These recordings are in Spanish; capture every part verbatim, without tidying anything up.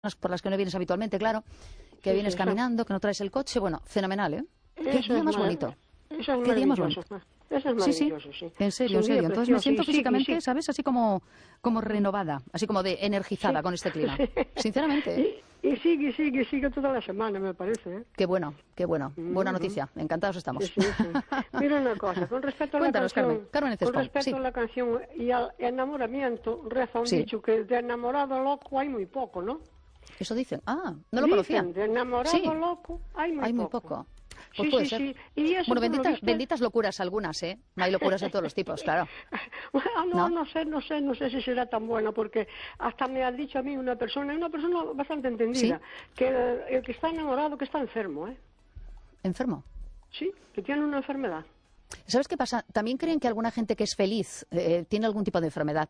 por las que no vienes habitualmente, claro, que Sí, vienes sí, caminando, que no traes el coche, bueno, fenomenal, ¿eh? Qué Eso día es más mar- bonito. Eso es Qué día más maravilloso. bonito. Eso es Sí, sí, maravilloso, sí. en Es serio, un en día serio. Entonces me precioso siento y sigue, y físicamente, sigue. ¿sabes? Así como, como renovada, así como de energizada Sí. con este clima. Sí. Sinceramente, ¿eh? Y, y sigue, y sigue, y sigue toda la semana, me parece, ¿eh? Qué bueno, qué bueno. Buena Ujú. noticia. Encantados Sí, estamos. sí, sí. Mira una cosa, con respecto a la Cuéntanos, canción, Carmen. Carmen con Cespón, respecto sí. a la canción y al enamoramiento, reza un Sí, dicho que de enamorado loco hay muy poco, ¿no? eso dicen. Ah, no lo conocía. Dicen, de enamorado Sí, loco hay muy hay muy poco. poco. Pues Sí, puede sí, ser. sí. Y eso Bueno, por lo benditas, visto es... benditas locuras algunas, ¿eh? Hay locuras de todos los tipos, claro. Ah, no, ¿No? no sé, no sé, no sé si será tan buena, porque hasta me ha dicho a mí una persona, una persona bastante entendida, ¿Sí? que el, el que está enamorado que está enfermo, ¿eh? ¿Enfermo? Sí, que tiene una enfermedad. ¿Sabes qué pasa? También creen que alguna gente que es feliz eh, tiene algún tipo de enfermedad.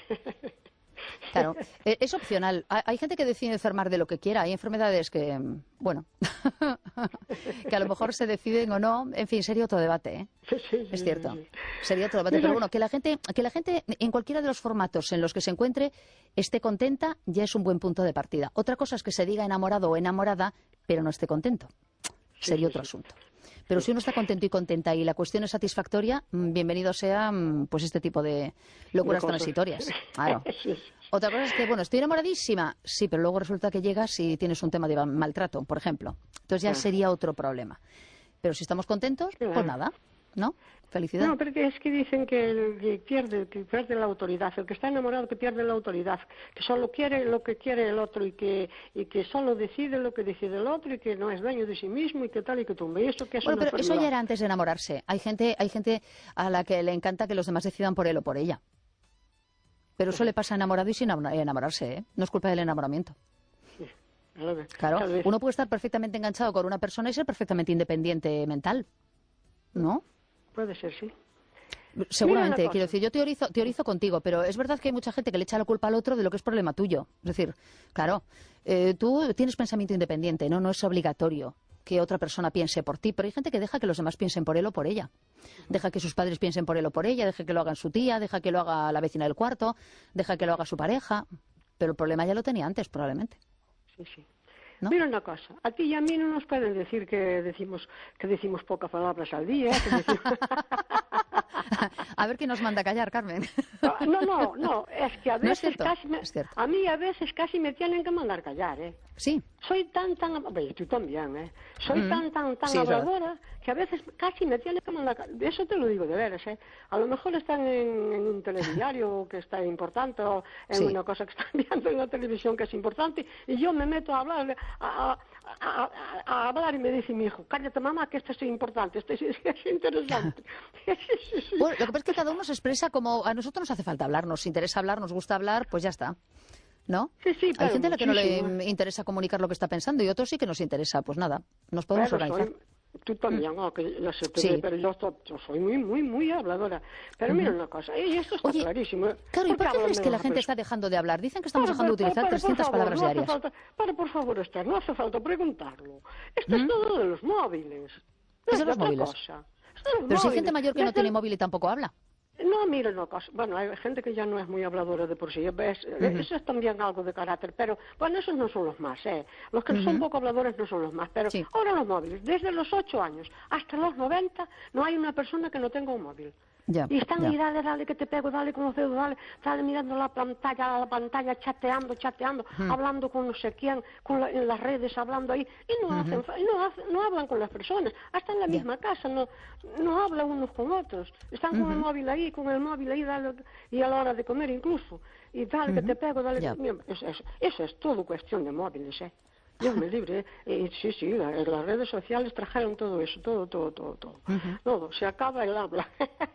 Claro, eh, es opcional. Hay, hay gente que decide enfermar de lo que quiera. Hay enfermedades que, mm, bueno, que a lo mejor se deciden o no. En fin, sería otro debate, ¿eh? Sí, sí, Es sí, cierto. sí. Sería otro debate. Mira, Pero bueno, que la gente, que la gente en cualquiera de los formatos en los que se encuentre esté contenta ya es un buen punto de partida. Otra cosa es que se diga enamorado o enamorada, pero no esté contento. sí, Sería sí, otro sí. asunto. Pero si uno está contento y contenta y la cuestión es satisfactoria, mm, bienvenido sea mm, pues este tipo de De locuras cosas. transitorias. Claro. Sí, sí. Otra cosa es que, bueno, estoy enamoradísima. Sí, pero luego resulta que llegas y tienes un tema de va- maltrato, por ejemplo. Entonces ya Claro. sería otro problema. Pero si estamos contentos, pues Claro. nada, ¿no? Felicidad. No, porque es que dicen que el que pierde, que pierde la autoridad, el que está enamorado que pierde la autoridad, que solo quiere lo que quiere el otro y que y que solo decide lo que decide el otro y que no es dueño de sí mismo y que tal y que tumbe. Y eso que es Bueno, una pero eso ya enfermedad. era antes de enamorarse. Hay gente, hay gente a la que le encanta que los demás decidan por él o por ella. Pero eso le pasa a enamorado y sin enamor- enamorarse, ¿eh? No es culpa del enamoramiento. Sí, tal vez, Claro, tal vez. uno puede estar perfectamente enganchado con una persona y ser perfectamente independiente mental, ¿no? Puede ser, sí. Seguramente, Mira una quiero cosa. decir, yo teorizo, teorizo contigo, pero es verdad que hay mucha gente que le echa la culpa al otro de lo que es problema tuyo. Es decir, claro, eh, tú tienes pensamiento independiente, ¿no? No es obligatorio que otra persona piense por ti, pero hay gente que deja que los demás piensen por él o por ella. Deja que sus padres piensen por él o por ella, deja que lo haga su tía, deja que lo haga la vecina del cuarto, deja que lo haga su pareja. Pero el problema ya lo tenía antes, probablemente. Sí, sí. ¿No? Mira una cosa, a ti y a mí no nos pueden decir que decimos que decimos pocas palabras al día, que decimos... A ver quién nos manda a callar, Carmen. No, no, no, es que a No es veces cierto, casi me, es cierto. a mí a veces casi me tienen que mandar callar, ¿eh? Sí. Soy tan, tan, bueno, tú también, ¿eh? Soy Mm. tan, tan, tan Sí, es verdad. habladora que a veces casi me tienen que mandar callar. Eso te lo digo de veras, ¿eh? A lo mejor están en, en un telediario que está importante o en Sí. una cosa que están viendo en la televisión que es importante y yo me meto a hablar, a, a, a, a- a hablar y me dice mi hijo, cállate mamá que esto es importante, esto es, es interesante. Sí, sí. Bueno, lo que pasa es que cada uno se expresa como a nosotros nos hace falta hablar, nos interesa hablar, nos gusta hablar, pues ya está. ¿No? Sí, sí, Hay pero gente a la que no muchísimo, le ¿eh? interesa comunicar lo que está pensando y otros sí que nos interesa. Pues nada, nos podemos Pero organizar. soy, tú también, oh, que ya se te Sí. ve, pero yo, to- yo soy muy, muy, muy habladora. Pero mira una cosa, y esto está Oye, clarísimo. ¿eh? claro, ¿y por qué hablan crees que la menos gente las está dejando de hablar? Dicen que estamos Pero, dejando de pero, utilizar pero, por trescientas favor, palabras no hace diarias. falta, pero por favor, Esther, no hace falta preguntarlo. Esto es todo de los móviles. No ¿Qué es son de los otra móviles? cosa. Es de los Pero si hay gente móviles. mayor que no Desde tiene el- móvil y tampoco habla. No, mira una cosa. Bueno, hay gente que ya no es muy habladora de por sí. ¿Ves? Eso es también algo de carácter. Pero, bueno, esos no son los más, ¿eh? Los que son poco habladores no son los más. Pero Sí. ahora los móviles, desde los ocho años hasta los noventa, no hay una persona que no tenga un móvil. Ya, Y están ya. ahí, dale, dale, que te pego, dale con los dedos, dale, dale mirando la pantalla, la pantalla, chateando, chateando, hablando con no sé quién, con la- en las redes, hablando ahí, y no hacen, fa- y no, hacen- no hablan con las personas, hasta en la misma casa, no, no hablan unos con otros, están con el móvil ahí, con el móvil ahí, dale, y a la hora de comer incluso, y dale, que te pego, dale, Ya. mira, eso, eso, eso es todo cuestión de móviles, ¿eh? Dios me libre, ¿eh? Y sí, sí, la- las redes sociales trajeron todo eso, todo, todo, todo, todo. Todo, se acaba el habla.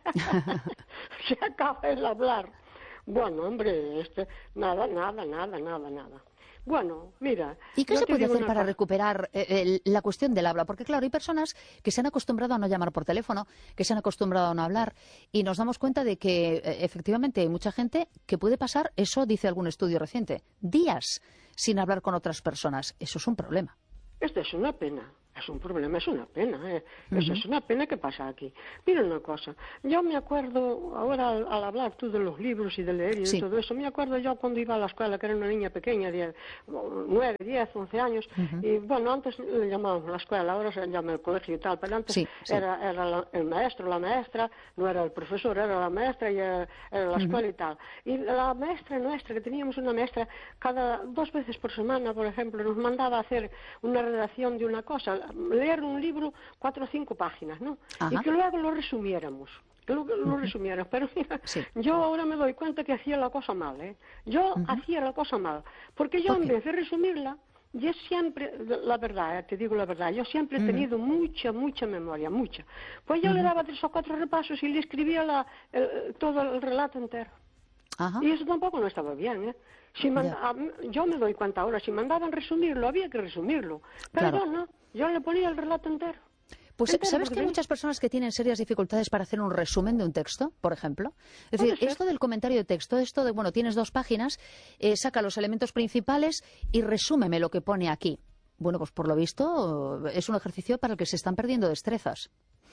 Se acaba el hablar. Bueno, hombre, este, nada, nada, nada, nada, nada. Bueno, mira. ¿Y qué yo se te puede digo hacer una para cosa. recuperar eh, el- la cuestión del habla? Porque claro, hay personas que se han acostumbrado a no llamar por teléfono, que se han acostumbrado a no hablar, y nos damos cuenta de que eh, efectivamente hay mucha gente que puede pasar, eso dice algún estudio reciente, días sin hablar con otras personas. Eso es un problema. Esto es una pena. Es un problema, es una pena, ¿eh? Uh-huh. Eso es una pena que pasa aquí. Mira una cosa, yo me acuerdo, ahora al, al hablar tú de los libros y de leer y de sí. todo eso, me acuerdo yo cuando iba a la escuela, que era una niña pequeña, de nueve, diez, once años, uh-huh. y bueno, antes le llamábamos la escuela, ahora se llama el colegio y tal, pero antes sí, sí. era, era la, el maestro, la maestra, no era el profesor, era la maestra y era, era la escuela uh-huh. y tal. Y la maestra nuestra, que teníamos una maestra, cada dos veces por semana, por ejemplo, nos mandaba a hacer una redacción de una cosa, leer un libro, cuatro o cinco páginas, ¿no? Ajá. Y que luego lo resumiéramos. Que lo, lo uh-huh. resumiéramos. Pero mira, sí. yo ahora me doy cuenta que hacía la cosa mal, ¿eh? Yo uh-huh. hacía la cosa mal. Porque yo, ¿por en vez de resumirla, yo siempre, la verdad, eh, te digo la verdad, yo siempre he tenido uh-huh. mucha, mucha memoria, mucha. Pues yo uh-huh. le daba tres o cuatro repasos y le escribía la, el, todo el relato entero. Ajá. Y eso tampoco no estaba bien, ¿eh? Si manda, yo me doy cuenta ahora, si mandaban resumirlo, había que resumirlo. Pero claro. yo no, yo le ponía el relato entero. Pues, entero, ¿sabes que hay muchas personas que tienen serias dificultades para hacer un resumen de un texto, por ejemplo? Es decir, esto del comentario de texto, esto de, bueno, tienes dos páginas, eh, saca los elementos principales y resúmeme lo que pone aquí. Bueno, pues por lo visto es un ejercicio para el que se están perdiendo destrezas.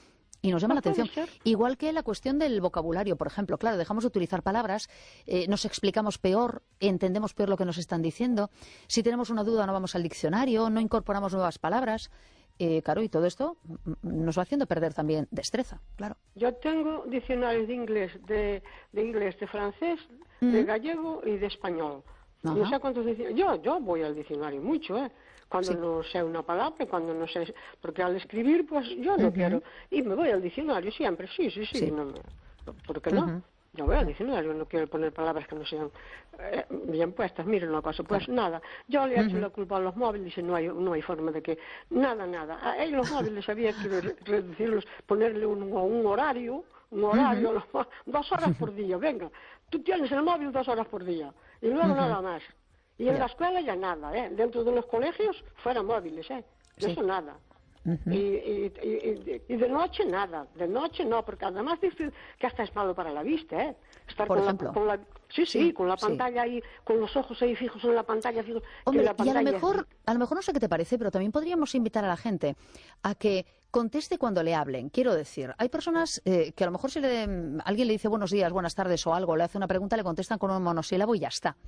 Y nos llama no la atención. Igual que la cuestión del vocabulario, por ejemplo. Claro, dejamos de utilizar palabras, eh, nos explicamos peor, entendemos peor lo que nos están diciendo. Si tenemos una duda no vamos al diccionario, no incorporamos nuevas palabras. Eh, claro, y todo esto nos va haciendo perder también destreza, claro. Yo tengo diccionarios de inglés, de, de inglés, de francés, uh-huh. de gallego y de español. Ajá. No sé cuántos diccionarios. Yo, yo voy al diccionario mucho, ¿eh? Cuando sí. no sé una palabra, cuando no sé... Porque al escribir, pues yo no uh-huh. quiero... Y me voy al diccionario siempre, sí, sí, sí. sí. No, ¿por qué no? Uh-huh. Yo voy al diccionario, no quiero poner palabras que no sean eh, bien puestas. Miren una cosa, pues claro. nada. Yo le he hecho uh-huh. la culpa a los móviles y no hay, no hay forma de que... Nada, nada. A ellos los móviles había que re- reducirlos, ponerle un, un horario, un horario, uh-huh. los, dos horas por día, venga. Tú tienes el móvil dos horas por día y luego uh-huh. nada más. Y en yeah. la escuela ya nada, ¿eh? Dentro de los colegios fueran móviles, ¿eh? De sí. eso nada. Uh-huh. y, y, y, y de noche nada, de noche no, porque además dice que hasta es malo para la vista, ¿eh? Estar Por con ejemplo. La, con la, sí, sí, sí, con la pantalla sí. ahí, con los ojos ahí fijos en la pantalla. Fijos, Hombre, la pantalla y a lo mejor, a lo mejor no sé qué te parece, pero también podríamos invitar a la gente a que conteste cuando le hablen. Quiero decir, hay personas eh, que a lo mejor si le, alguien le dice buenos días, buenas tardes o algo, le hace una pregunta, le contestan con un monosílabo y ya está.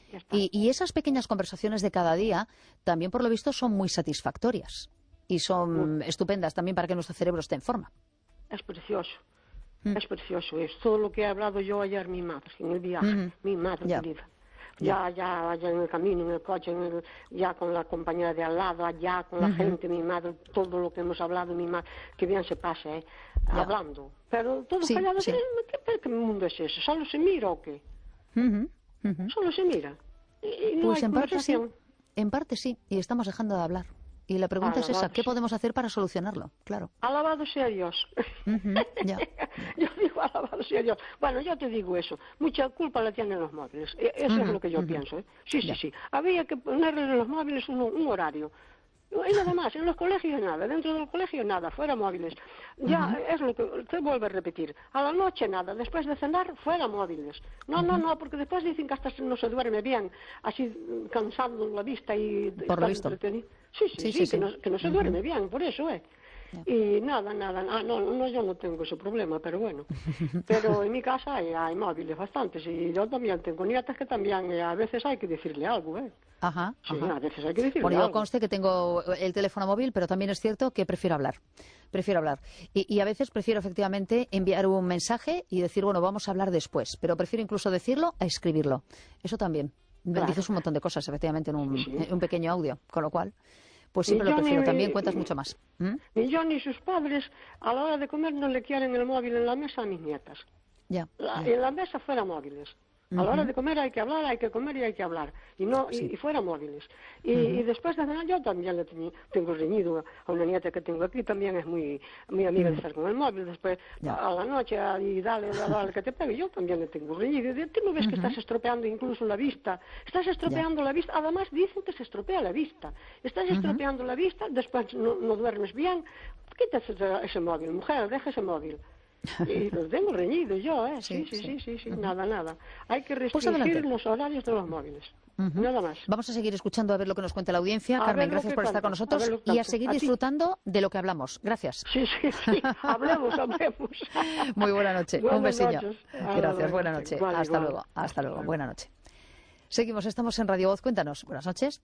Y, y esas pequeñas conversaciones de cada día también, por lo visto, son muy satisfactorias y son uh. estupendas también para que nuestro cerebro esté en forma. Es precioso, mm. es precioso. Es todo lo que he hablado yo ayer, mi madre, en el viaje, mm-hmm. mi madre yeah. querida. Ya, ya, ya en el camino, en el coche, en el, ya con la compañera de al lado, allá con la uh-huh. gente, mi madre, todo lo que hemos hablado, mi madre, que bien se pase, ¿eh? Yeah. Hablando. Pero todo sí, callado, sí. ¿Qué, ¿qué mundo es ese? ¿Solo se mira o qué? Uh-huh. Uh-huh. Solo se mira. Y, y no pues en parte sí, en parte sí, y estamos dejando de hablar. Y la pregunta Alabado es esa, ¿qué sea. podemos hacer para solucionarlo? Claro. Alabado sea Dios. Uh-huh. Yeah. Yo digo, alabado sea Dios. Bueno, yo te digo eso. Mucha culpa la tienen los móviles. Eso uh-huh. es lo que yo uh-huh. pienso. ¿eh? Sí, sí, yeah. sí. Había que ponerle en los móviles un, un horario. Y nada más, en los colegios nada, dentro del colegio nada, fuera móviles. Ya uh-huh. es lo que te vuelvo a repetir. A la noche nada, después de cenar, fuera móviles. No, uh-huh. no, no, porque después dicen que hasta no se duerme bien, así cansado la vista y... Por lo visto. Sí, sí, sí, sí, sí, que, sí. No, que no se uh-huh. duerme bien, por eso, ¿eh? Yeah. Y nada, nada, ah, no, no, yo no tengo ese problema, pero bueno. Pero en mi casa hay, hay móviles bastantes y yo también tengo nietas que también eh, a veces hay que decirle algo, ¿eh? Ajá, sí, ajá. a veces hay que decirle bueno, yo algo. conste que tengo el teléfono móvil, pero también es cierto que prefiero hablar. Prefiero hablar. Y, y a veces prefiero efectivamente enviar un mensaje y decir, bueno, vamos a hablar después. Pero prefiero incluso decirlo a escribirlo. Eso también. Claro. Dices un montón de cosas, efectivamente, en un, sí, sí. en un pequeño audio. Con lo cual, pues siempre lo prefiero. Ni, también cuentas mucho más. ¿Mm? Ni yo ni sus padres, a la hora de comer, no le quieren el móvil en la mesa a mis nietas. Ya. La, ya. En la mesa fuera móviles. A la hora de comer hay que hablar, hay que comer y hay que hablar. Y no sí. y, y fuera móviles. Y, uh-huh. y después de cenar yo también le tengo, tengo reñido a una nieta que tengo aquí, también es muy, muy amiga uh-huh. de estar con el móvil. Después yeah. a la noche y dale, dale, dale que te pegue, yo también le tengo reñido. Y tú no ves uh-huh. que estás estropeando incluso la vista. Estás estropeando yeah. la vista. Además dicen que se estropea la vista. Estás uh-huh. estropeando la vista, después no, no duermes bien. Quítate ese, ese móvil, mujer, deja ese móvil. Y los tengo reñidos yo, ¿eh? Sí, sí, sí, sí, sí, sí, sí. Uh-huh. nada, nada. Hay que restringir pues los horarios de los móviles. Uh-huh. Nada más. Vamos a seguir escuchando a ver lo que nos cuenta la audiencia. A Carmen, ver lo gracias que por estar cuenta, con nosotros a ver lo que y a cuenta. seguir A ti. disfrutando de lo que hablamos. Gracias. Sí, sí, sí. Hablemos, hablemos. Muy buena noche. Un Buenas besillo. noches. Gracias, buena noche. Igual, Hasta igual. luego. Hasta luego. Buena noche. Seguimos, estamos en Radio Voz. Cuéntanos. Buenas noches.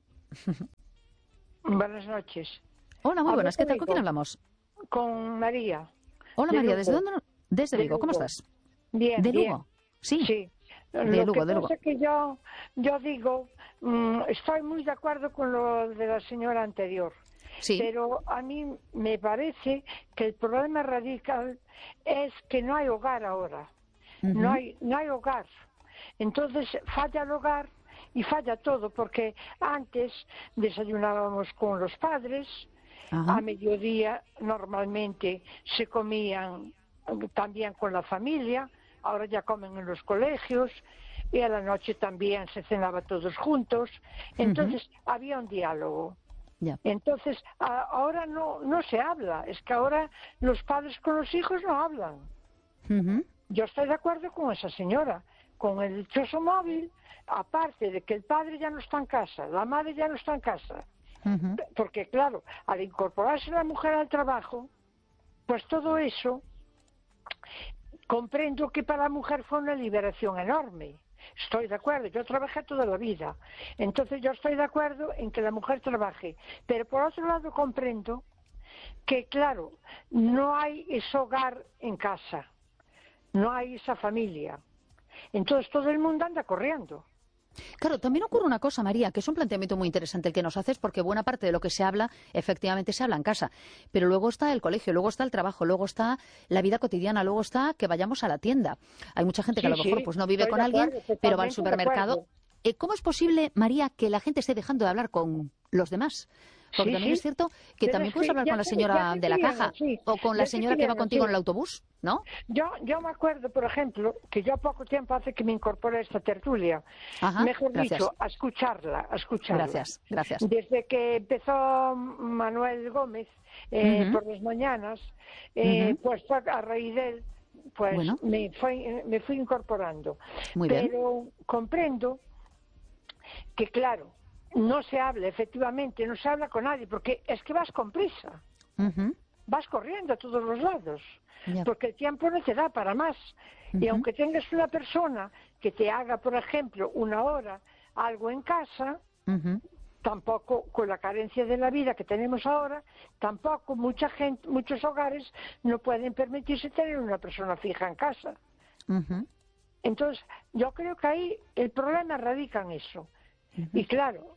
Buenas noches. Hola, muy Hablo buenas. ¿Qué tal? ¿Con conmigo. quién hablamos? Con María. Hola, de María. Lugo. ¿Desde dónde? no- Desde De Vigo. ¿Cómo Lugo. estás? Bien, ¿De bien. Lugo? Sí. Sí. De lo Lugo, que de Lugo. pasa es que yo, yo digo, mm, estoy muy de acuerdo con lo de la señora anterior, Sí. pero a mí me parece que el problema radical es que no hay hogar ahora, Ujú. no hay, no hay hogar. Entonces falla el hogar y falla todo, porque antes desayunábamos con los padres, Ajá. a mediodía normalmente se comían también con la familia, ahora ya comen en los colegios, y a la noche también se cenaba todos juntos, entonces había un diálogo. Ya. Entonces a- ahora no, no se habla, es que ahora los padres con los hijos no hablan. Ujú. Yo estoy de acuerdo con esa señora, con el dichoso móvil, aparte de que el padre ya no está en casa, la madre ya no está en casa, Ujú. porque claro, al incorporarse la mujer al trabajo, pues todo eso, comprendo que para la mujer fue una liberación enorme. Estoy de acuerdo, yo trabajé toda la vida, entonces yo estoy de acuerdo en que la mujer trabaje, pero por otro lado comprendo que claro, no hay ese hogar en casa, no hay esa familia, entonces todo el mundo anda corriendo. Claro, también ocurre una cosa, María, que es un planteamiento muy interesante el que nos haces, porque buena parte de lo que se habla, efectivamente se habla en casa. Pero luego está el colegio, luego está el trabajo, luego está la vida cotidiana, luego está que vayamos a la tienda. Hay mucha gente que Sí, a lo mejor sí, pues no vive estoy con de alguien, acuerdo, pero va al totalmente de supermercado. acuerdo. Eh, ¿Cómo es posible, María, que la gente esté dejando de hablar con los demás? Porque Sí, también sí. es cierto que Pero también es puedes que hablar ya con la se- señora ya se de la crían caja así, o con ya la se señora que va crían contigo así. en el autobús, ¿no? Yo, yo me acuerdo, por ejemplo, que yo poco tiempo hace que me incorporé a esta tertulia, Ajá, mejor gracias. dicho, a escucharla, a escucharla. Gracias, gracias. Desde que empezó Manuel Gómez eh, Ujú. por las mañanas, eh, Ujú. pues fue a raíz de él, pues Bueno. me, fue, me fui incorporando. Muy bien. Pero comprendo que, claro, no se habla, efectivamente, no se habla con nadie, porque es que vas con prisa. Ujú. Vas corriendo a todos los lados, Ya. porque el tiempo no te da para más. Y Ujú. aunque tengas una persona que te haga, por ejemplo, una hora algo en casa, Ujú. tampoco, con la carencia de la vida que tenemos ahora, tampoco mucha gente, muchos hogares no pueden permitirse tener una persona fija en casa. Ujú. Entonces, yo creo que ahí el problema radica en eso. Y claro,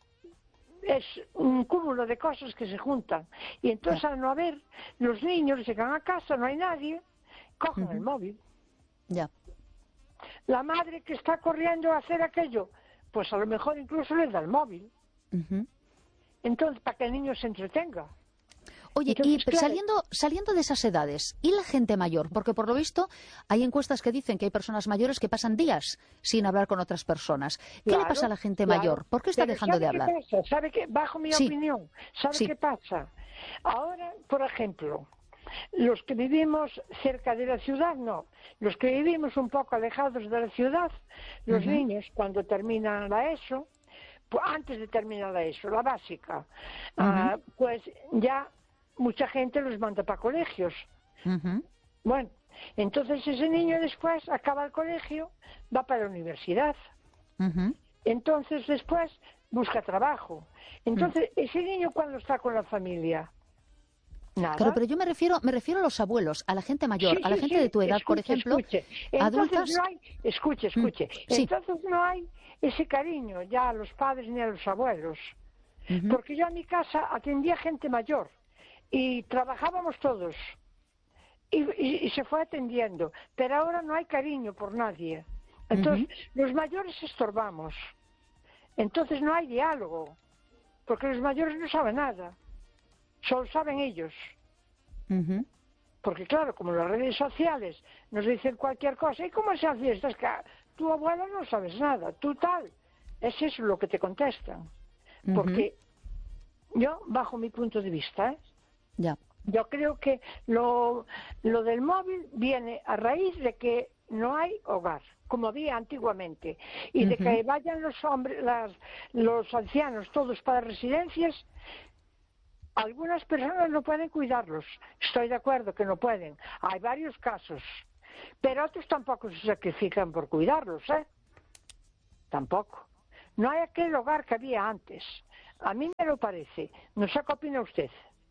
es un cúmulo de cosas que se juntan. Y entonces, Ya. al no haber, los niños llegan a casa, no hay nadie, cogen Ujú. el móvil. Ya. La madre que está corriendo a hacer aquello, pues a lo mejor incluso le da el móvil. Ujú. Entonces, para que el niño se entretenga. Oye, Entonces, y claro. saliendo, saliendo de esas edades, ¿y la gente mayor? Porque por lo visto hay encuestas que dicen que hay personas mayores que pasan días sin hablar con otras personas. ¿Qué le Claro, pasa a la gente claro. mayor? ¿Por qué está Pero dejando de ¿sabe hablar? qué pasa? ¿Sabe qué? Bajo mi Sí. opinión, ¿sabe Sí. qué pasa? Ahora, por ejemplo, los que vivimos cerca de la ciudad, no. Los que vivimos un poco alejados de la ciudad, los Ujú. niños cuando terminan la ESO, pues antes de terminar la ESO, la básica, ah, pues ya mucha gente los manda para colegios. Ujú. Bueno, entonces ese niño después acaba el colegio, va para la universidad. Ujú. Entonces después busca trabajo. Entonces, ese niño cuando está con la familia, nada. Claro, pero yo me refiero, me refiero a los abuelos, a la gente mayor, Sí, a la sí, gente sí. de tu edad, por Escuche, ejemplo, escuche. Entonces adultas. no hay, escuche, escuche. sí. Entonces no hay ese cariño ya a los padres ni a los abuelos. Ujú. Porque yo a mi casa atendía gente mayor y trabajábamos todos. Y, y- y se fue atendiendo. Pero ahora no hay cariño por nadie. Entonces, los mayores estorbamos. Entonces no hay diálogo. Porque los mayores no saben nada. Solo saben ellos. Ujú. Porque claro, como las redes sociales nos dicen cualquier cosa, ¿y cómo se hace esto? Es que tu abuela no sabes nada, tú tal. Es eso lo que te contestan. Porque yo, bajo mi punto de vista, ¿eh? Ya. yo creo que lo, lo del móvil viene a raíz de que no hay hogar, como había antiguamente. Y de Ujú. que vayan los hombres, las, los ancianos todos para residencias, algunas personas no pueden cuidarlos. Estoy de acuerdo que no pueden. Hay varios casos. Pero otros tampoco se sacrifican por cuidarlos, ¿eh? Tampoco. No hay aquel hogar que había antes. A mí me lo parece. No sé qué opina usted.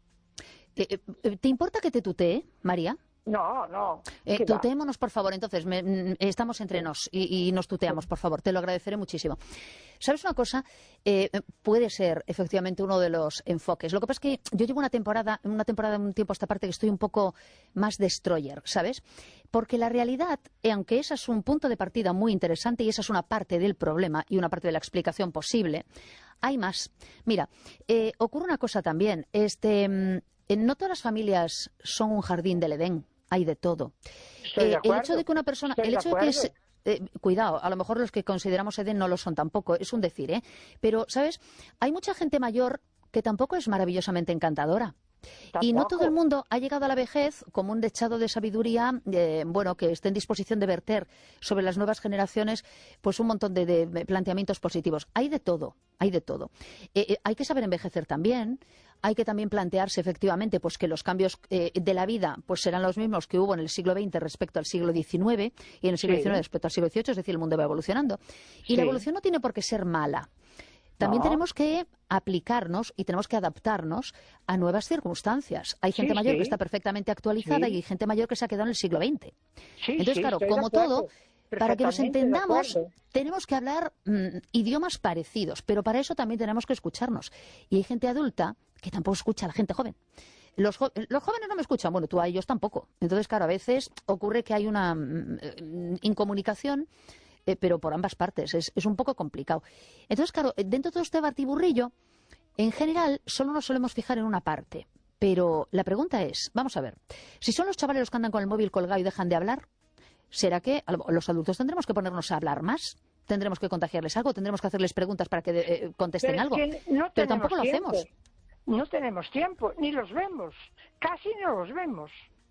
Eh, eh, ¿Te importa que te tutee, María? No, no. Eh, ¿Qué va? tuteémonos, por favor. Entonces, me- mm, estamos entre nos y, y nos tuteamos, por favor. Te lo agradeceré muchísimo. ¿Sabes una cosa? Eh, puede ser efectivamente uno de los enfoques. Lo que pasa es que yo llevo una temporada, una temporada, un tiempo a esta parte que estoy un poco más destroyer, ¿sabes? Porque la realidad, eh, aunque ese es un punto de partida muy interesante y esa es una parte del problema y una parte de la explicación posible, hay más. Mira, eh, ocurre una cosa también. Este, mm, eh, no todas las familias son un jardín del Edén. Hay de todo. Estoy de Eh, el acuerdo. hecho de que una persona, Estoy el de hecho de que es, acuerdo. eh, cuidado, a lo mejor los que consideramos Edén no lo son tampoco, es un decir, ¿eh? Pero, ¿sabes? Hay mucha gente mayor que tampoco es maravillosamente encantadora. Y no todo el Tampoco. mundo ha llegado a la vejez como un dechado de sabiduría, eh, bueno, que esté en disposición de verter sobre las nuevas generaciones pues un montón de, de planteamientos positivos. Hay de todo, hay de todo. Eh, eh, hay que saber envejecer también. Hay que también plantearse efectivamente pues que los cambios eh, de la vida pues serán los mismos que hubo en el siglo veinte respecto al siglo diecinueve y en el siglo Sí. diecinueve respecto al siglo dieciocho, es decir, el mundo va evolucionando. Y Sí. la evolución no tiene por qué ser mala. También No. tenemos que aplicarnos y tenemos que adaptarnos a nuevas circunstancias. Hay gente Sí, mayor sí. que está perfectamente actualizada Sí. y hay gente mayor que se ha quedado en el siglo veinte. Sí, Entonces, sí, claro, estoy de como acuerdo. todo, para que nos Perfectamente de entendamos, acuerdo. tenemos que hablar mm, idiomas parecidos, pero para eso también tenemos que escucharnos. Y hay gente adulta que tampoco escucha a la gente joven. Los, jo- los jóvenes no me escuchan, bueno, tú a ellos tampoco. Entonces, claro, a veces ocurre que hay una mm, eh, incomunicación, eh, pero por ambas partes. Es, es un poco complicado. Entonces, claro, dentro de todo este batiburrillo, en general, solo nos solemos fijar en una parte. Pero la pregunta es, vamos a ver, si son los chavales los que andan con el móvil colgado y dejan de hablar, ¿será que a lo- los adultos tendremos que ponernos a hablar más? ¿Tendremos que contagiarles algo? ¿Tendremos que hacerles preguntas para que eh, contesten Pero es algo? que no Pero tenemos tampoco lo tiempo. hacemos. No tenemos tiempo, ni los vemos. Casi no los vemos.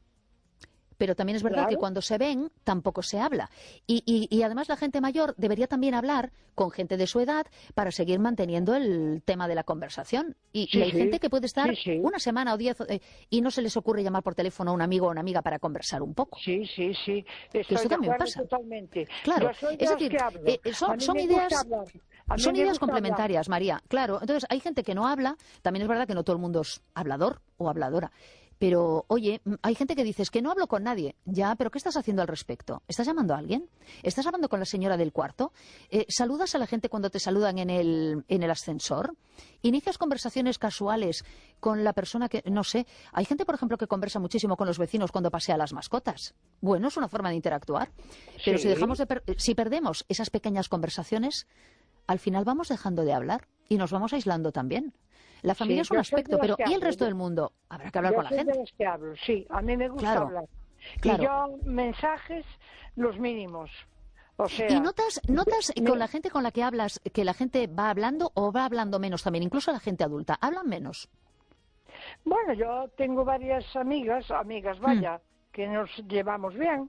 Pero también es verdad Claro. que cuando se ven, tampoco se habla. Y, y- y además la gente mayor debería también hablar con gente de su edad para seguir manteniendo el tema de la conversación. Y, Sí, y hay sí. gente que puede estar Sí, sí. una semana o diez eh, y no se les ocurre llamar por teléfono a un amigo o una amiga para conversar un poco. Sí, sí, sí. Estoy eso de también acuerdo pasa. totalmente. Claro, Yo soy de es las decir, que hablo. eh, A son, mí son me gusta ideas... hablar. A mí Son me ideas gusta hablar. complementarias, María. Claro, entonces hay gente que no habla. También es verdad que no todo el mundo es hablador o habladora. Pero, oye, mm, hay gente que dices que no hablo con nadie. Ya, pero ¿qué estás haciendo al respecto? ¿Estás llamando a alguien? ¿Estás hablando con la señora del cuarto? Eh, ¿Saludas a la gente cuando te saludan en el, en el ascensor? ¿Inicias conversaciones casuales con la persona que, no sé, hay gente, por ejemplo, que conversa muchísimo con los vecinos cuando pasea las mascotas? Bueno, es una forma de interactuar. Pero Sí. si, dejamos de per- si perdemos esas pequeñas conversaciones, al final vamos dejando de hablar y nos vamos aislando también. La familia Sí, es un yo soy de aspecto, las pero que ¿y el hablo. resto del mundo? Habrá que hablar Yo con la soy gente. de las que hablo, sí. A mí me gusta Claro, hablar. claro. Y yo, mensajes, los mínimos. O sea... ¿Y notas, notas me- con la gente con la que hablas que la gente va hablando o va hablando menos también? Incluso la gente adulta. ¿Hablan menos? Bueno, yo tengo varias amigas, amigas vaya, que nos llevamos bien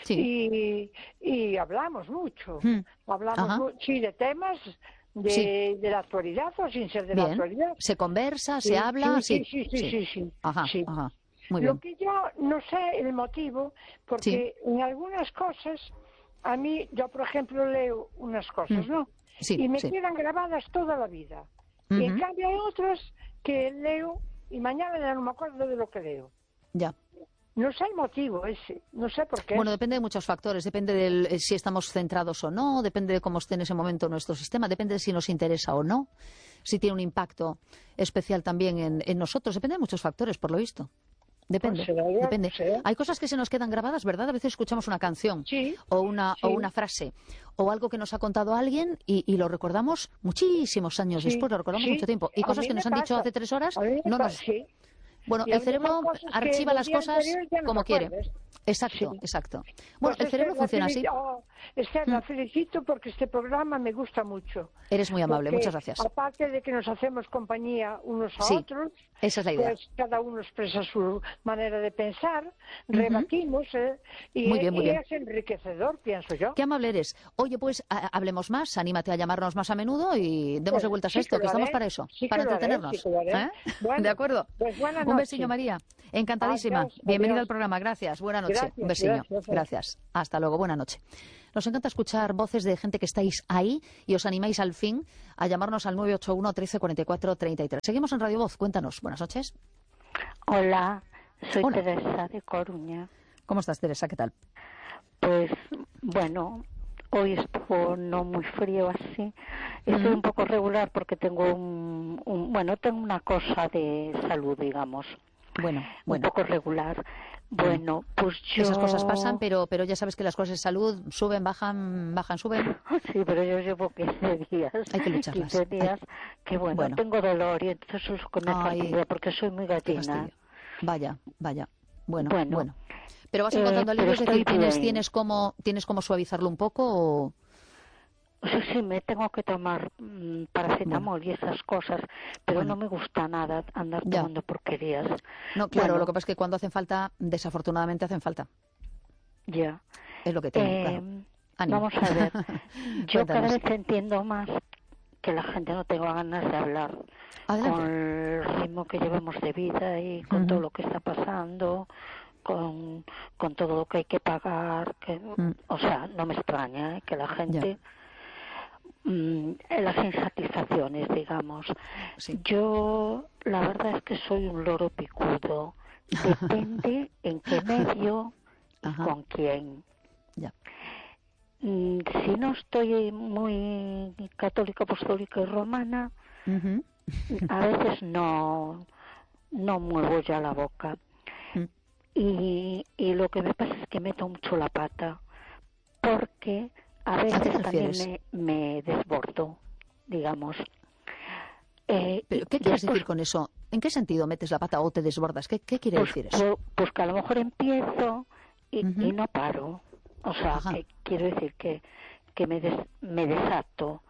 Sí. y, y hablamos mucho. Hmm. Hablamos, Ajá. mu- sí, de temas de, Sí. de la actualidad o sin ser de la Bien. actualidad. ¿Se conversa? Sí, ¿Se habla? sí, sí, sí, sí, sí, Ajá, sí. ajá. Muy Lo bien. que yo no sé el motivo, porque en algunas cosas, a mí, yo por ejemplo leo unas cosas, Mm. ¿no? Sí, y me sí. quedan grabadas toda la vida. Y en Ujú. cambio hay otras que leo y mañana ya no me acuerdo de lo que leo. Ya. No sé el motivo ese, no sé por qué. Bueno, depende de muchos factores. Depende de si estamos centrados o no, depende de cómo esté en ese momento nuestro sistema, depende de si nos interesa o no, si tiene un impacto especial también en, en nosotros. Depende de muchos factores, por lo visto. Depende, Pues será, ya, depende. será. Hay cosas que se nos quedan grabadas, ¿verdad? A veces escuchamos una canción Sí, o una, sí. o una frase o algo que nos ha contado alguien y, y lo recordamos muchísimos años Sí, después, lo recordamos sí. mucho tiempo. Y A cosas mí que me nos han dicho pasa. hace tres horas A mí me no pasa, nos... sí. Bueno, Y el a lo mejor cerebro cosas que archiva del las día cosas anterior ya no como te quiere. acuerdas. Exacto, Sí. exacto. Bueno, Pues el cerebro Esther, la funciona felici- así. oh, Esther, la felicito porque este programa me gusta mucho. Eres muy amable, Porque muchas gracias. aparte de que nos hacemos compañía unos a Sí, otros, esa es la idea. pues cada uno expresa su manera de pensar, Ujú. rebatimos, ¿eh? y, Muy bien, muy y bien. es enriquecedor, pienso yo. Qué amable eres. Oye, pues a- hablemos más, anímate a llamarnos más a menudo y démosle Pues vueltas a sí esto, que que lo estamos haré, para eso, sí para que lo haré, entretenernos. sí que lo haré. ¿Eh? Bueno, De acuerdo. pues buena Un besillo, noche. María. Encantadísima. Adiós, Bienvenida adiós. al programa. Gracias. Buena noche. Gracias, Un besillo. gracias. Gracias. Hasta luego. Buena noche. Nos encanta escuchar voces de gente que estáis ahí y os animáis al fin a llamarnos al nueve ocho uno, trece, cuarenta y cuatro, treinta y tres. Seguimos en Radio Voz. Cuéntanos. Buenas noches. Hola, soy Hola. Teresa de Coruña. ¿Cómo estás, Teresa? ¿Qué tal? Pues bueno, hoy estuvo no muy frío así. Estoy Ujú. un poco regular porque tengo un, un- bueno, tengo una cosa de salud, digamos, Bueno, un bueno. poco regular. Bueno, pues yo... Esas cosas pasan, pero, pero ya sabes que las cosas de salud suben, bajan, bajan, suben. Sí, pero yo llevo quince días, Hay que lucharlas. quince días, Hay- que bueno, Bueno. tengo dolor y entonces eso es lo que me Ay, fastidia porque soy muy Qué gallina. fastidio. Vaya, vaya. Bueno, bueno. Bueno, Pero vas eh, encontrando pero alivio, es decir, estoy ¿tienes, bien. tienes cómo, tienes cómo suavizarlo un poco o...? Sí, sí, me tengo que tomar mm, paracetamol y esas cosas, pero Bueno. no me gusta nada andar Ya. tomando porquerías. No, claro, Bueno. lo que pasa es que cuando hacen falta, desafortunadamente hacen falta. Ya. Es lo que tiene, Eh, claro. Ánimo. Vamos a ver, yo cada Cuéntanos. vez entiendo más que la gente no tenga ganas de hablar Adelante. con el ritmo que llevamos de vida y con Ujú. todo lo que está pasando, con, con todo lo que hay que pagar, que, Mm. o sea, no me extraña ¿eh? que la gente... Mm, las insatisfacciones, digamos. Sí. Yo, la verdad es que soy un loro picudo. Depende en qué medio y Ajá. con quién. Ya. Mm, Si no estoy muy católica, apostólica y romana, Ujú. a veces no, no muevo ya la boca. Mm. Y, y lo que me pasa es que meto mucho la pata, porque a qué te veces también refieres? me, me desbordo, digamos. Eh, ¿Pero y qué quieres después, decir con eso? ¿En qué sentido metes la pata o te desbordas? ¿Qué, qué quiere pues, decir eso? pues, pues que a lo mejor empiezo y, Ujú. y no paro. O sea, Ajá. que quiero decir que, que me, des, me desato.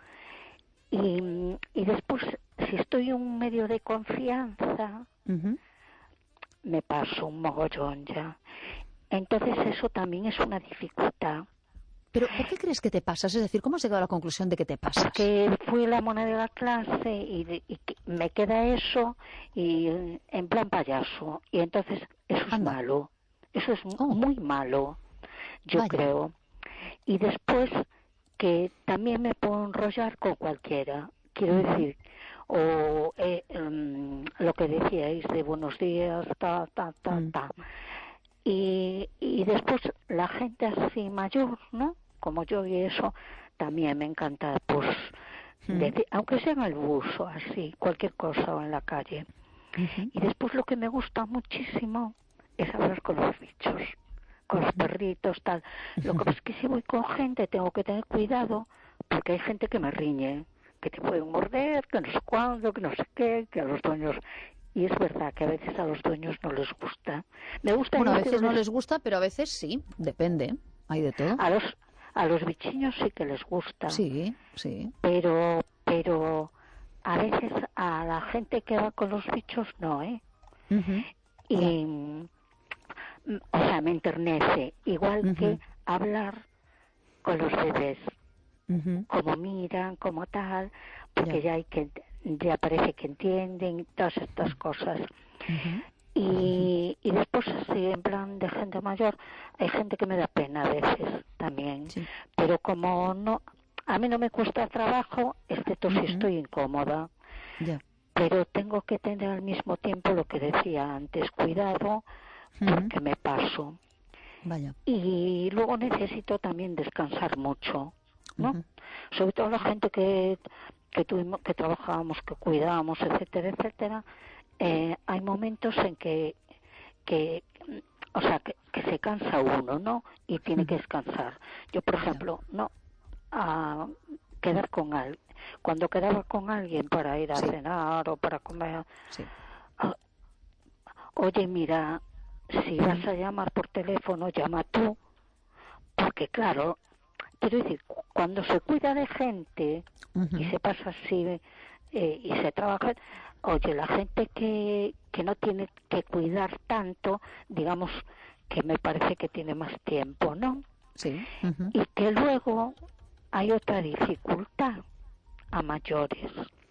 Y, y después, si estoy en un medio de confianza, Ujú. me paso un mogollón ya. Entonces eso también es una dificultad. ¿Pero por qué crees que te pasas? Es decir, ¿cómo has llegado a la conclusión de que te pasas? Porque fui la mona de la clase y, de- y que me queda eso y eh, en plan payaso. Y entonces eso es Anda. malo. Eso es Oh. muy malo, yo Vaya. creo. Y después que también me puedo enrollar con cualquiera. Quiero Ujú. decir, o eh, em, lo que decíais de buenos días, ta, ta, ta, Mm. ta. Y, y después la gente así mayor, ¿no? Como yo y eso, también me encanta, pues, Mm. decir, aunque sea en el bus o así, cualquier cosa o en la calle. Ujú. Y después lo que me gusta muchísimo es hablar con los bichos, con los perritos, tal. Lo que pasa es que si voy con gente tengo que tener cuidado porque hay gente que me riñe, que te pueden morder, que no sé cuándo, que no sé qué, que a los dueños... Y es verdad que a veces a los dueños no les gusta. Me gusta Bueno, a veces no decirles- les gusta, pero a veces sí, depende. Hay de todo. a los a los bichiños sí que les gusta. Sí, sí. Pero pero a veces a la gente que va con los bichos no, ¿eh? Ujú. Y mm, o sea, me enternece, igual Ujú. que hablar con los bebés, Ujú. como miran, como tal, porque Ya. ya hay que ya parece que entienden todas estas cosas. Ujú. Y, y después así en plan de gente mayor hay gente que me da pena a veces también, Sí. pero como no, a mí no me cuesta trabajo, excepto si Ujú. estoy incómoda, Ya. pero tengo que tener al mismo tiempo lo que decía antes, cuidado porque me paso. Vaya. Y luego necesito también descansar mucho, ¿no? Ujú. Sobre todo la gente que que tuvimos, que trabajábamos, que cuidábamos, etcétera, etcétera. Eh, hay momentos en que que o sea que, que se cansa uno, ¿no? Y tiene que descansar. Yo, por ejemplo, no a quedar con alguien. Cuando quedaba con alguien para ir a Sí. cenar o para comer, Sí. ah, oye, mira, si vas a llamar por teléfono, llama tú, porque claro, quiero decir, cuando se cuida de gente uh-huh. y se pasa así eh, y se trabaja, oye, la gente que, que no tiene que cuidar tanto, digamos que me parece que tiene más tiempo, ¿no? Sí. Uh-huh. Y que luego hay otra dificultad a mayores.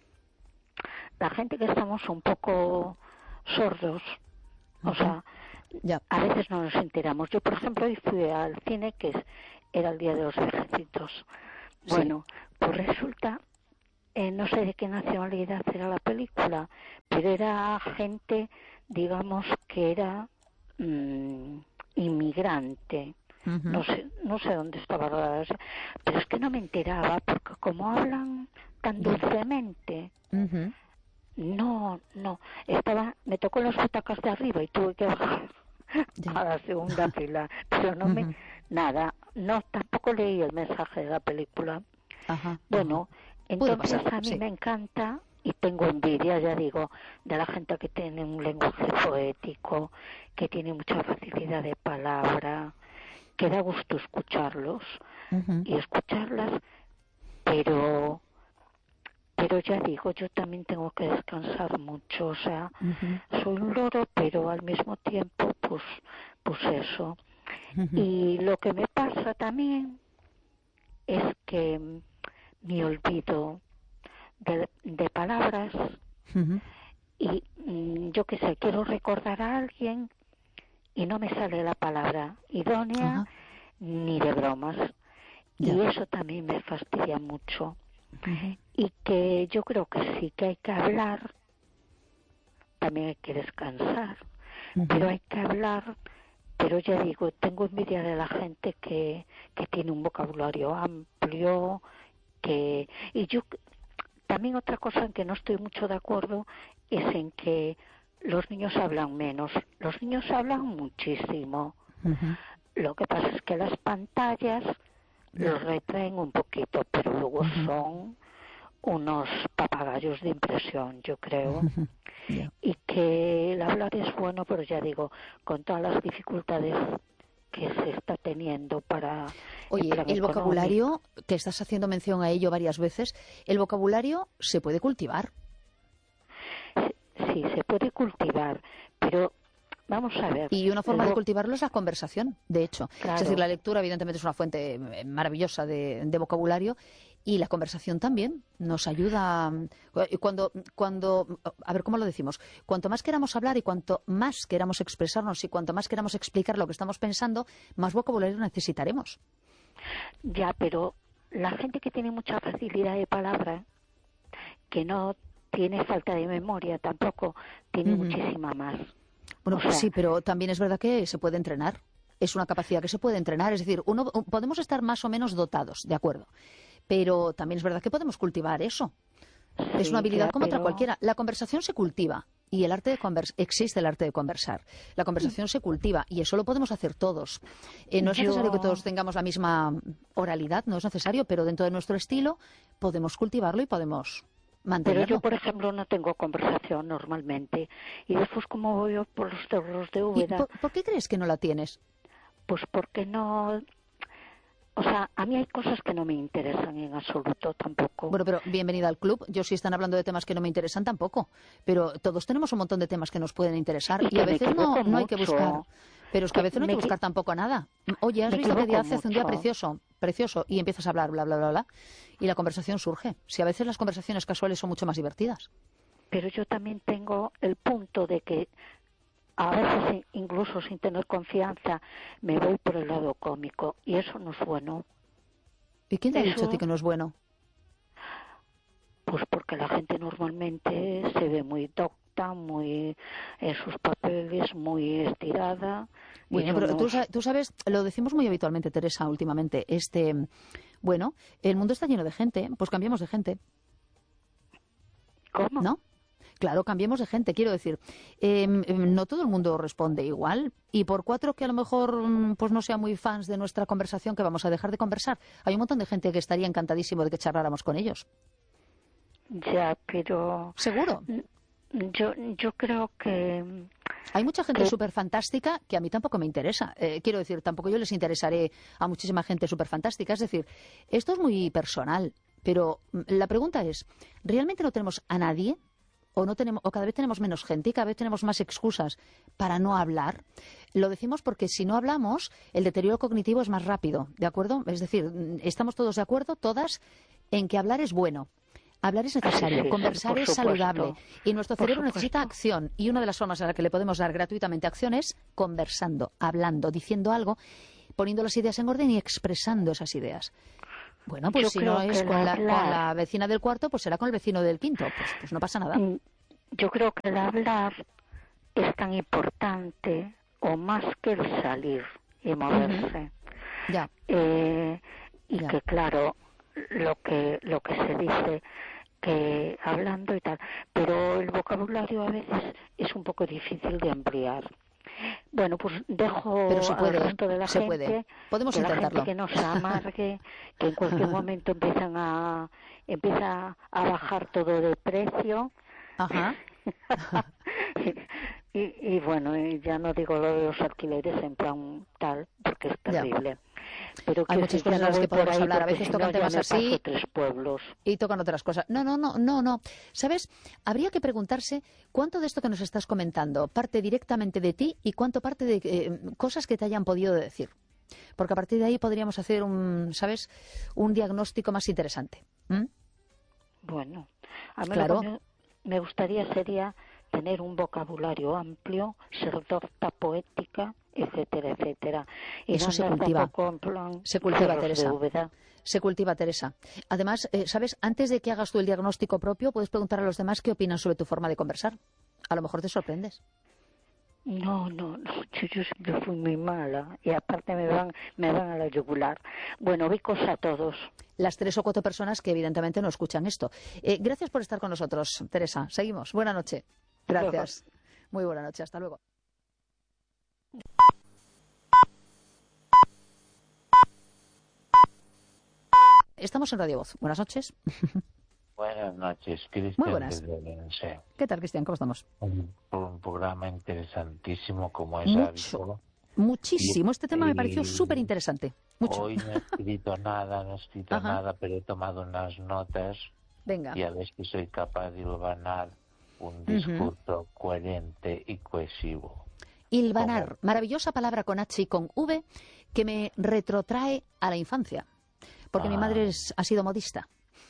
La gente que estamos un poco sordos, uh-huh. o sea, ya. a veces no nos enteramos. Yo, por ejemplo, hoy fui al cine, que es, era el Día de los Ejércitos. Bueno, sí. pues resulta, eh, no sé de qué nacionalidad era la película, pero era gente, digamos, que era mmm, inmigrante. Uh-huh. No sé, no sé dónde estaba rodada, pero es que no me enteraba, porque como hablan tan dulcemente, uh-huh. no, no, estaba, me tocó las butacas de arriba y tuve que bajar yeah. a la segunda fila, pero no uh-huh. me, nada, no, tampoco leí el mensaje de la película. Uh-huh. Bueno, entonces pasar, a mí sí. me encanta y tengo envidia, ya digo, de la gente que tiene un lenguaje poético, que tiene mucha facilidad de palabra, que da gusto escucharlos uh-huh. y escucharlas, pero pero ya digo, yo también tengo que descansar mucho, o sea, uh-huh. soy un loro, pero al mismo tiempo, pues, pues eso. Uh-huh. Y lo que me pasa también es que me olvido de, de palabras uh-huh. y yo qué sé, quiero recordar a alguien y no me sale la palabra idónea uh-huh. ni de bromas. Yeah. Y eso también me fastidia mucho. Uh-huh. Y que yo creo que sí que hay que hablar, también hay que descansar, uh-huh. pero hay que hablar, pero ya digo, tengo envidia de la gente que, que tiene un vocabulario amplio, que y yo también otra cosa en que no estoy mucho de acuerdo es en que los niños hablan menos, los niños hablan muchísimo. Uh-huh. Lo que pasa es que las pantallas los retraen un poquito, pero luego uh-huh. son unos papagayos de impresión, yo creo. Uh-huh. Yeah. Y que el hablar es bueno, pero ya digo, con todas las dificultades que se está teniendo para... Oye, el económico. Vocabulario, que estás haciendo mención a ello varias veces, el vocabulario se puede cultivar. Sí, se puede cultivar, pero... Vamos a ver. Y una forma de cultivarlo es la conversación, de hecho. Claro. Es decir, la lectura evidentemente es una fuente maravillosa de, de vocabulario y la conversación también nos ayuda. Cuando, cuando, a ver, ¿cómo lo decimos? Cuanto más queramos hablar y cuanto más queramos expresarnos y cuanto más queramos explicar lo que estamos pensando, más vocabulario necesitaremos. Ya, pero la gente que tiene mucha facilidad de palabra, que no tiene falta de memoria tampoco, tiene uh-huh. muchísima más. Bueno, o sea, sí, pero también es verdad que se puede entrenar. Es una capacidad que se puede entrenar. Es decir, uno podemos estar más o menos dotados, de acuerdo. Pero también es verdad que podemos cultivar eso. Sí, es una habilidad ya, como pero... otra cualquiera. La conversación se cultiva y el arte de convers existe el arte de conversar. La conversación se cultiva y eso lo podemos hacer todos. Eh, no es Yo... necesario que todos tengamos la misma oralidad, no es necesario, pero dentro de nuestro estilo podemos cultivarlo y podemos... mantenerlo. Pero yo, por ejemplo, no tengo conversación normalmente. Y después, como voy yo por los cerros de Úbeda... ¿Por, ¿Por qué crees que no la tienes? Pues porque no... O sea, a mí hay cosas que no me interesan en absoluto tampoco. Bueno, pero bienvenida al club. Yo, si están hablando de temas que no me interesan, tampoco. Pero todos tenemos un montón de temas que nos pueden interesar. Y, y a veces no, no hay que mucho. buscar... Pero es que a veces no hay me que buscar tampoco nada. Oye, has visto que día hace, hace un día precioso, precioso, y empiezas a hablar, bla, bla, bla, bla, y la conversación surge. Si a veces las conversaciones casuales son mucho más divertidas. Pero yo también tengo el punto de que a veces, incluso sin tener confianza, me voy por el lado cómico, y eso no es bueno. ¿Y quién te eso... ha dicho a ti que no es bueno? Pues porque la gente normalmente se ve muy docta, muy en sus papeles, muy estirada. Bueno, pero no... tú, tú sabes, lo decimos muy habitualmente, Teresa, últimamente, este, bueno, el mundo está lleno de gente, pues cambiemos de gente. ¿Cómo? ¿No? Claro, cambiemos de gente, quiero decir, eh, no todo el mundo responde igual y por cuatro que a lo mejor pues no sean muy fans de nuestra conversación, que vamos a dejar de conversar. Hay un montón de gente que estaría encantadísimo de que charláramos con ellos. Ya, pero... ¿Seguro? Yo, yo creo que Hay mucha gente que- súper fantástica que a mí tampoco me interesa. Eh, quiero decir, tampoco yo les interesaré a muchísima gente súper fantástica. Es decir, esto es muy personal. Pero mm, la pregunta es, ¿realmente no tenemos a nadie? ¿O, no tenemos, o cada vez tenemos menos gente y cada vez tenemos más excusas para no hablar? Lo decimos porque si no hablamos, el deterioro cognitivo es más rápido, ¿de acuerdo? Es decir, mm, estamos todos de acuerdo, todas, en que hablar es bueno. Hablar es necesario, Sí, sí, conversar por es supuesto. saludable y nuestro Por cerebro supuesto. necesita acción y una de las formas en la que le podemos dar gratuitamente acción es conversando, hablando, diciendo algo, poniendo las ideas en orden y expresando esas ideas. Bueno, pues Yo si creo no es que con el la, con hablar- la vecina del cuarto, pues será con el vecino del quinto. Pues, pues no pasa nada. Mm, Yo creo que el hablar es tan importante o más que el salir y moverse. Ya, Eh, y Ya. que claro, lo que lo que se dice que hablando y tal, pero el vocabulario a veces es un poco difícil de ampliar. Bueno, pues dejo pero se puede, al resto de la se gente, puede. Podemos que la intentarlo. gente que no se amargue, que en cualquier momento empiezan a empieza a bajar todo de precio. Ajá. y, y bueno, y ya no digo lo de los alquileres en plan tal, porque es Ya. terrible. Pero Hay que muchas si ya cosas de no las voy que por podemos ahí, hablar. A porque veces si tocan no, ya temas me así paso tres pueblos. y tocan otras cosas. No, no, no, no, no. ¿Sabes? Habría que preguntarse cuánto de esto que nos estás comentando parte directamente de ti y cuánto parte de eh, cosas que te hayan podido decir. Porque a partir de ahí podríamos hacer un, ¿sabes? Un diagnóstico más interesante. ¿Mm? Bueno, a mí Claro. lo que me, me gustaría sería tener un vocabulario amplio, ser docta, poética, etcétera, etcétera. Y Eso no se andar cultiva. tampoco en plan Se cultiva, cerros de Teresa. Úbeda. Se cultiva, Teresa. Además, eh, ¿sabes? Antes de que hagas tú el diagnóstico propio, puedes preguntar a los demás qué opinan sobre tu forma de conversar. A lo mejor te sorprendes. No, no, no, yo, yo siempre fui muy mala y aparte me van, me van a la yugular. Bueno, bicos a todos. Las tres o cuatro personas que evidentemente no escuchan esto. Eh, gracias por estar con nosotros, Teresa. Seguimos. Buena noche. Gracias. Muy buena noche. Hasta luego. Estamos en Radio Voz. Buenas noches. Buenas noches, Cristian. Muy buenas. Desde Orense. ¿Qué tal, Cristian? ¿Cómo estamos? Un, un programa interesantísimo como es Mucho. hábito. Muchísimo. Este tema me pareció Y- súper interesante. Mucho. Hoy no he escrito nada, no he escrito Ajá. nada, pero he tomado unas notas Venga. y a ver si soy capaz de hilvanar un discurso coherente y cohesivo. Hilvanar. ¿Cómo? Maravillosa palabra con H y con V que me retrotrae a la infancia. Porque mi Ah. madre es- ha sido modista.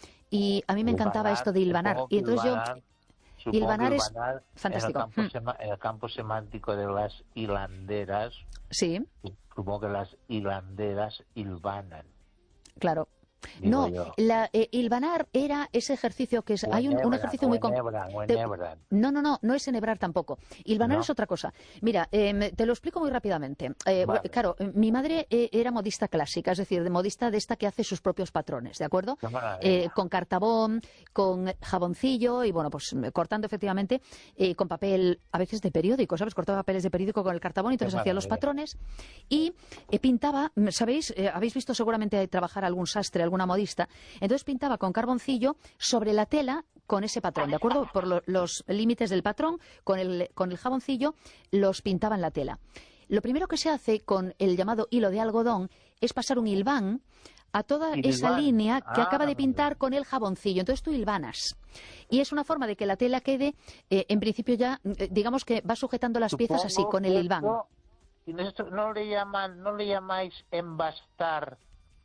Y a mí me encantaba Hilvanar, esto de hilvanar. supongo que Y entonces yo... hilvanar- supongo hilvanar que es hilvanar fantástico. En el, campo Mm. sema- en el campo semántico de las hilanderas, Sí, supongo que las hilanderas hilvanan. claro. digo No, yo. la, eh, hilvanar era ese ejercicio que es... O Hay un, un enhebran, ejercicio o muy... con- enhebran, o te- enhebran. No, no, no, no es enhebrar tampoco. Hilvanar ¿No? es otra cosa. Mira, eh, me- te lo explico muy rápidamente. Eh, Vale. Claro, eh, mi madre eh, era modista clásica, es decir, de modista de esta que hace sus propios patrones, ¿de acuerdo? Qué maravilla. Eh, con cartabón, con jaboncillo y, bueno, pues eh, cortando efectivamente eh, con papel, a veces de periódico, ¿sabes? Cortaba papeles de periódico con el cartabón y entonces Qué hacía los maravilla. patrones y eh, pintaba, ¿sabéis? Eh, habéis visto seguramente trabajar algún sastre, alguna modista. Entonces pintaba con carboncillo sobre la tela con ese patrón, ¿de acuerdo? Por lo- los límites del patrón, con el, con el jaboncillo, los pintaba en la tela. Lo primero que se hace con el llamado hilo de algodón es pasar un hilván a toda esa Hilván. línea que Ah, acaba de pintar con el jaboncillo. Entonces tú hilvanas. Y es una forma de que la tela quede, eh, en principio ya, eh, digamos que va sujetando las piezas así, Supongo con el que hilván. esto- y esto no le llaman, no le llamáis embastar,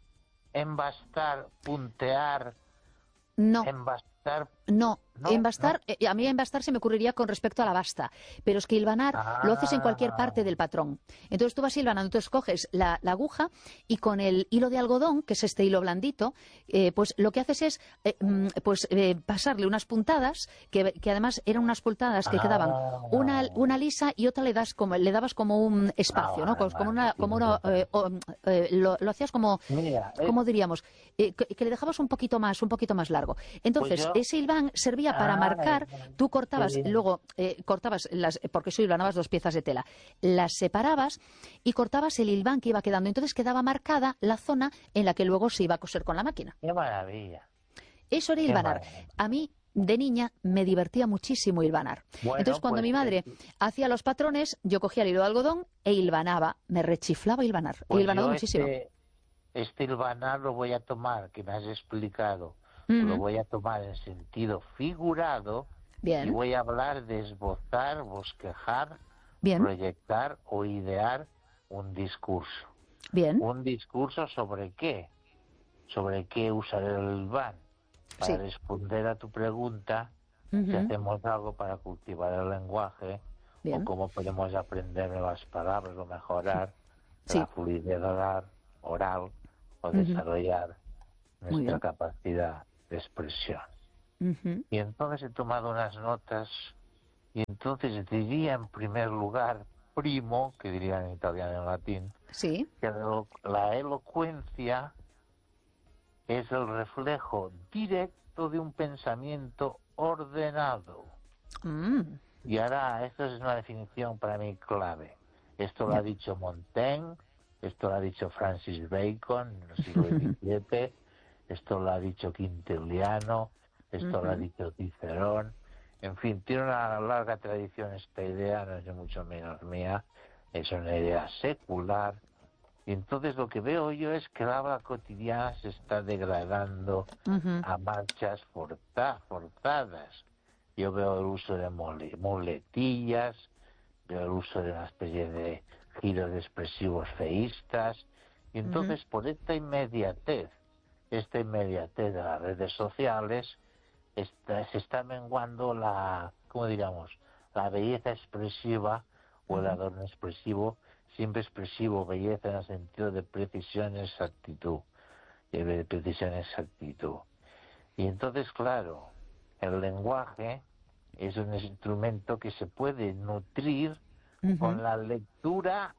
embastar, puntear, No. embastar. No, No, embastar, eh, a mí embastar se me ocurriría con respecto a la basta, pero es que hilvanar lo haces en cualquier parte del patrón. Entonces tú vas hilvanando, entonces coges la, la aguja y con el hilo de algodón, que es este hilo blandito, eh, pues lo que haces es eh, mm, pues eh, pasarle unas puntadas, que, que además eran unas puntadas que Ah. quedaban una, una lisa y otra le das como le dabas como un espacio, Ah, ¿no? vale, Como vale, una, sí, como una, eh, o, eh, lo, lo hacías como Mira, eh, ¿cómo diríamos? Eh, que, que le dejabas un poquito más, un poquito más largo. Entonces, Pues yo- ese hilván servía para Ah, marcar, tú cortabas, qué bien. luego eh, cortabas, las, porque eso hilvanabas dos piezas de tela, las separabas y cortabas el hilván que iba quedando. Entonces quedaba marcada la zona en la que luego se iba a coser con la máquina. qué maravilla. Eso era Qué hilvanar. maravilla. A mí de niña me divertía muchísimo hilvanar. Bueno, Entonces, cuando pues, mi madre eh, hacía los patrones, yo cogía el hilo de algodón e hilvanaba. Me rechiflaba hilvanar. He pues hilvanado yo muchísimo. este, este hilvanar lo voy a tomar, que me has explicado, Ujú. lo voy a tomar en sentido figurado y Bien, voy a hablar de esbozar, bosquejar, bien, proyectar o idear un discurso. bien. ¿Un discurso sobre qué? ¿Sobre qué usar el hilván? Para Sí. responder a tu pregunta, si Ujú. hacemos algo para cultivar el lenguaje o Bien. cómo podemos aprender nuevas palabras o mejorar Sí. la fluidez oral, oral o Ujú. desarrollar Muy nuestra bien. capacidad de expresión. Ujú. Y entonces he tomado unas notas y entonces diría en primer lugar, primo, que dirían en italiano y en latín, Sí. que la la elocuencia es el reflejo directo de un pensamiento ordenado. Mm. Y ahora, esto es una definición para mí clave. Esto lo Ya. ha dicho Montaigne, esto lo ha dicho Francis Bacon en el siglo diecisiete, esto lo ha dicho Quintiliano, esto lo ha Ujú. dicho Cicerón. En fin, tiene una larga tradición esta idea, no es ni mucho menos mía, es una idea secular. Y entonces lo que veo yo es que la habla cotidiana se está degradando Ujú. a marchas forza- forzadas. Yo veo el uso de mole- muletillas, veo el uso de una especie de giros expresivos feístas. Y Ujú. entonces por esta inmediatez, esta inmediatez de las redes sociales, está- se está menguando la, ¿cómo digamos? La belleza expresiva o el Ujú. adorno expresivo, siempre expresivo, belleza en el sentido de precisión y exactitud, de precisión y exactitud. Y entonces, claro, el lenguaje es un instrumento que se puede nutrir Ujú. con la lectura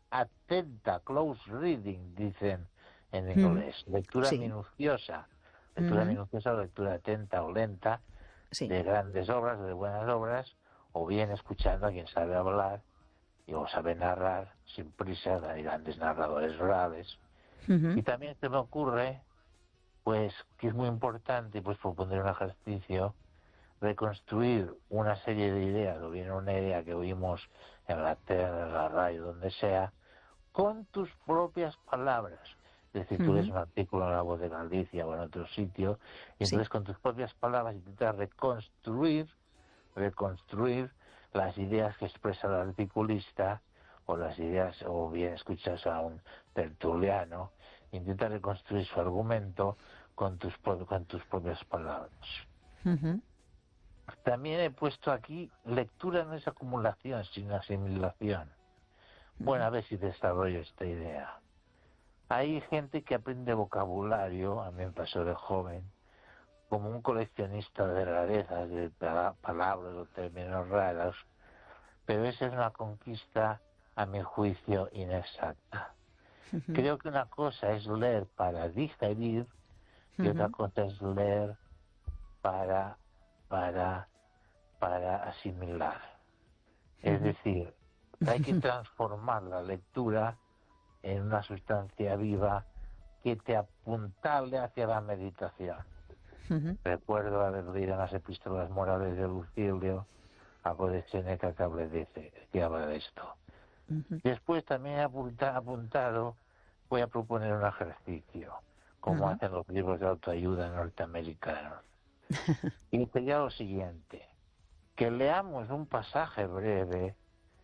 atenta, close reading, dicen en Ujú. inglés, lectura Sí. minuciosa, lectura Ujú. minuciosa o lectura atenta o lenta Sí. de grandes obras, de buenas obras, o bien escuchando a quien sabe hablar y o sabe narrar sin prisa, hay grandes narradores orales. Ujú. Y también se me ocurre, pues, que es muy importante, pues, proponer un ejercicio, reconstruir una serie de ideas, o bien una idea que oímos en la tele, en la radio, donde sea, con tus propias palabras. Es decir, tú lees Ujú. un artículo en La Voz de Galicia o en otro sitio, y Sí. entonces con tus propias palabras intentas reconstruir, reconstruir las ideas que expresa el articulista, o las ideas, o bien escuchas a un tertuliano, intenta reconstruir su argumento con tus, pro- con tus propias palabras. Ujú. También he puesto aquí, lectura no es acumulación, sino asimilación. Bueno, a ver si desarrollo esta idea. Hay gente que aprende vocabulario, a mí me pasó de joven, como un coleccionista de rarezas, de pala- palabras o términos raros, pero esa es una conquista, a mi juicio, inexacta. Ujú. Creo que una cosa es leer para digerir y otra Ujú. cosa es leer para, para, para asimilar. Es Ujú. decir, hay que transformar la lectura en una sustancia viva que te apuntale hacia la meditación. Ujú. Recuerdo haber leído en las epístolas morales de Lucilio algo de Seneca que habla de, que habla de esto. Ujú. Después también he apunta- apuntado, voy a proponer un ejercicio, como Ujú. hacen los libros de autoayuda norteamericanos. Y sería lo siguiente, que leamos un pasaje breve,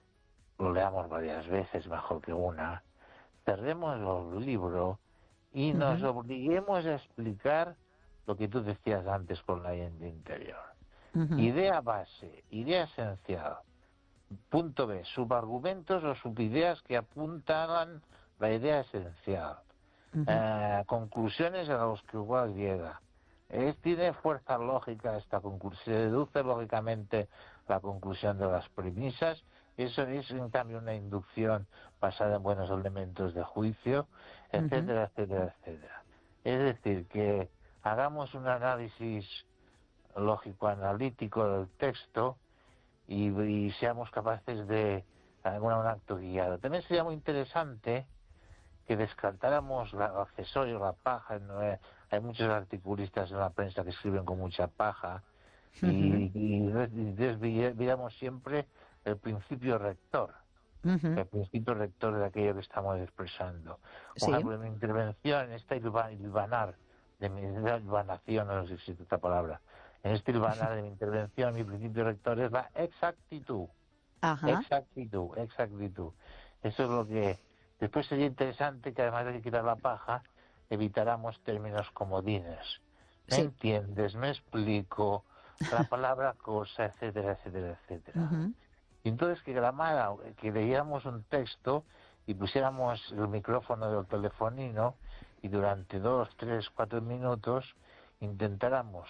lo leamos varias veces, mejor que una, cerremos el libro y nos Ujú. obliguemos a explicar lo que tú decías antes con la mente interior. Ujú. Idea base, idea esencial. Punto B, subargumentos o subideas que apuntaban la idea esencial. Ujú. Eh, conclusiones a los que igual llega. Es, tiene fuerza lógica esta conclusión, se deduce lógicamente la conclusión de las premisas, eso es en cambio una inducción basada en buenos elementos de juicio, Ujú. etcétera, etcétera, etcétera. Es decir, que hagamos un análisis lógico-analítico del texto y, y seamos capaces de algún un acto guiado. También sería muy interesante que descartáramos la- el accesorio, la paja. ¿No? Eh, Hay muchos articulistas en la prensa que escriben con mucha paja, y, y, y desviamos siempre el principio rector. Uh-huh. El principio rector de aquello que estamos expresando. Por sí. ejemplo, en mi intervención, en este hilvanar, de mi hilvanación, no sé si existe esta palabra, en este hilvanar de mi intervención, mi principio rector es la exactitud. Uh-huh. Exactitud, exactitud. Eso es lo que después sería interesante que además de quitar la paja, evitáramos términos comodines. ¿Me sí. entiendes? ¿Me explico? La palabra cosa, etcétera, etcétera, etcétera. Uh-huh. Y entonces que grabara, que leyéramos un texto y pusiéramos el micrófono del telefonino y durante dos, tres, cuatro minutos intentáramos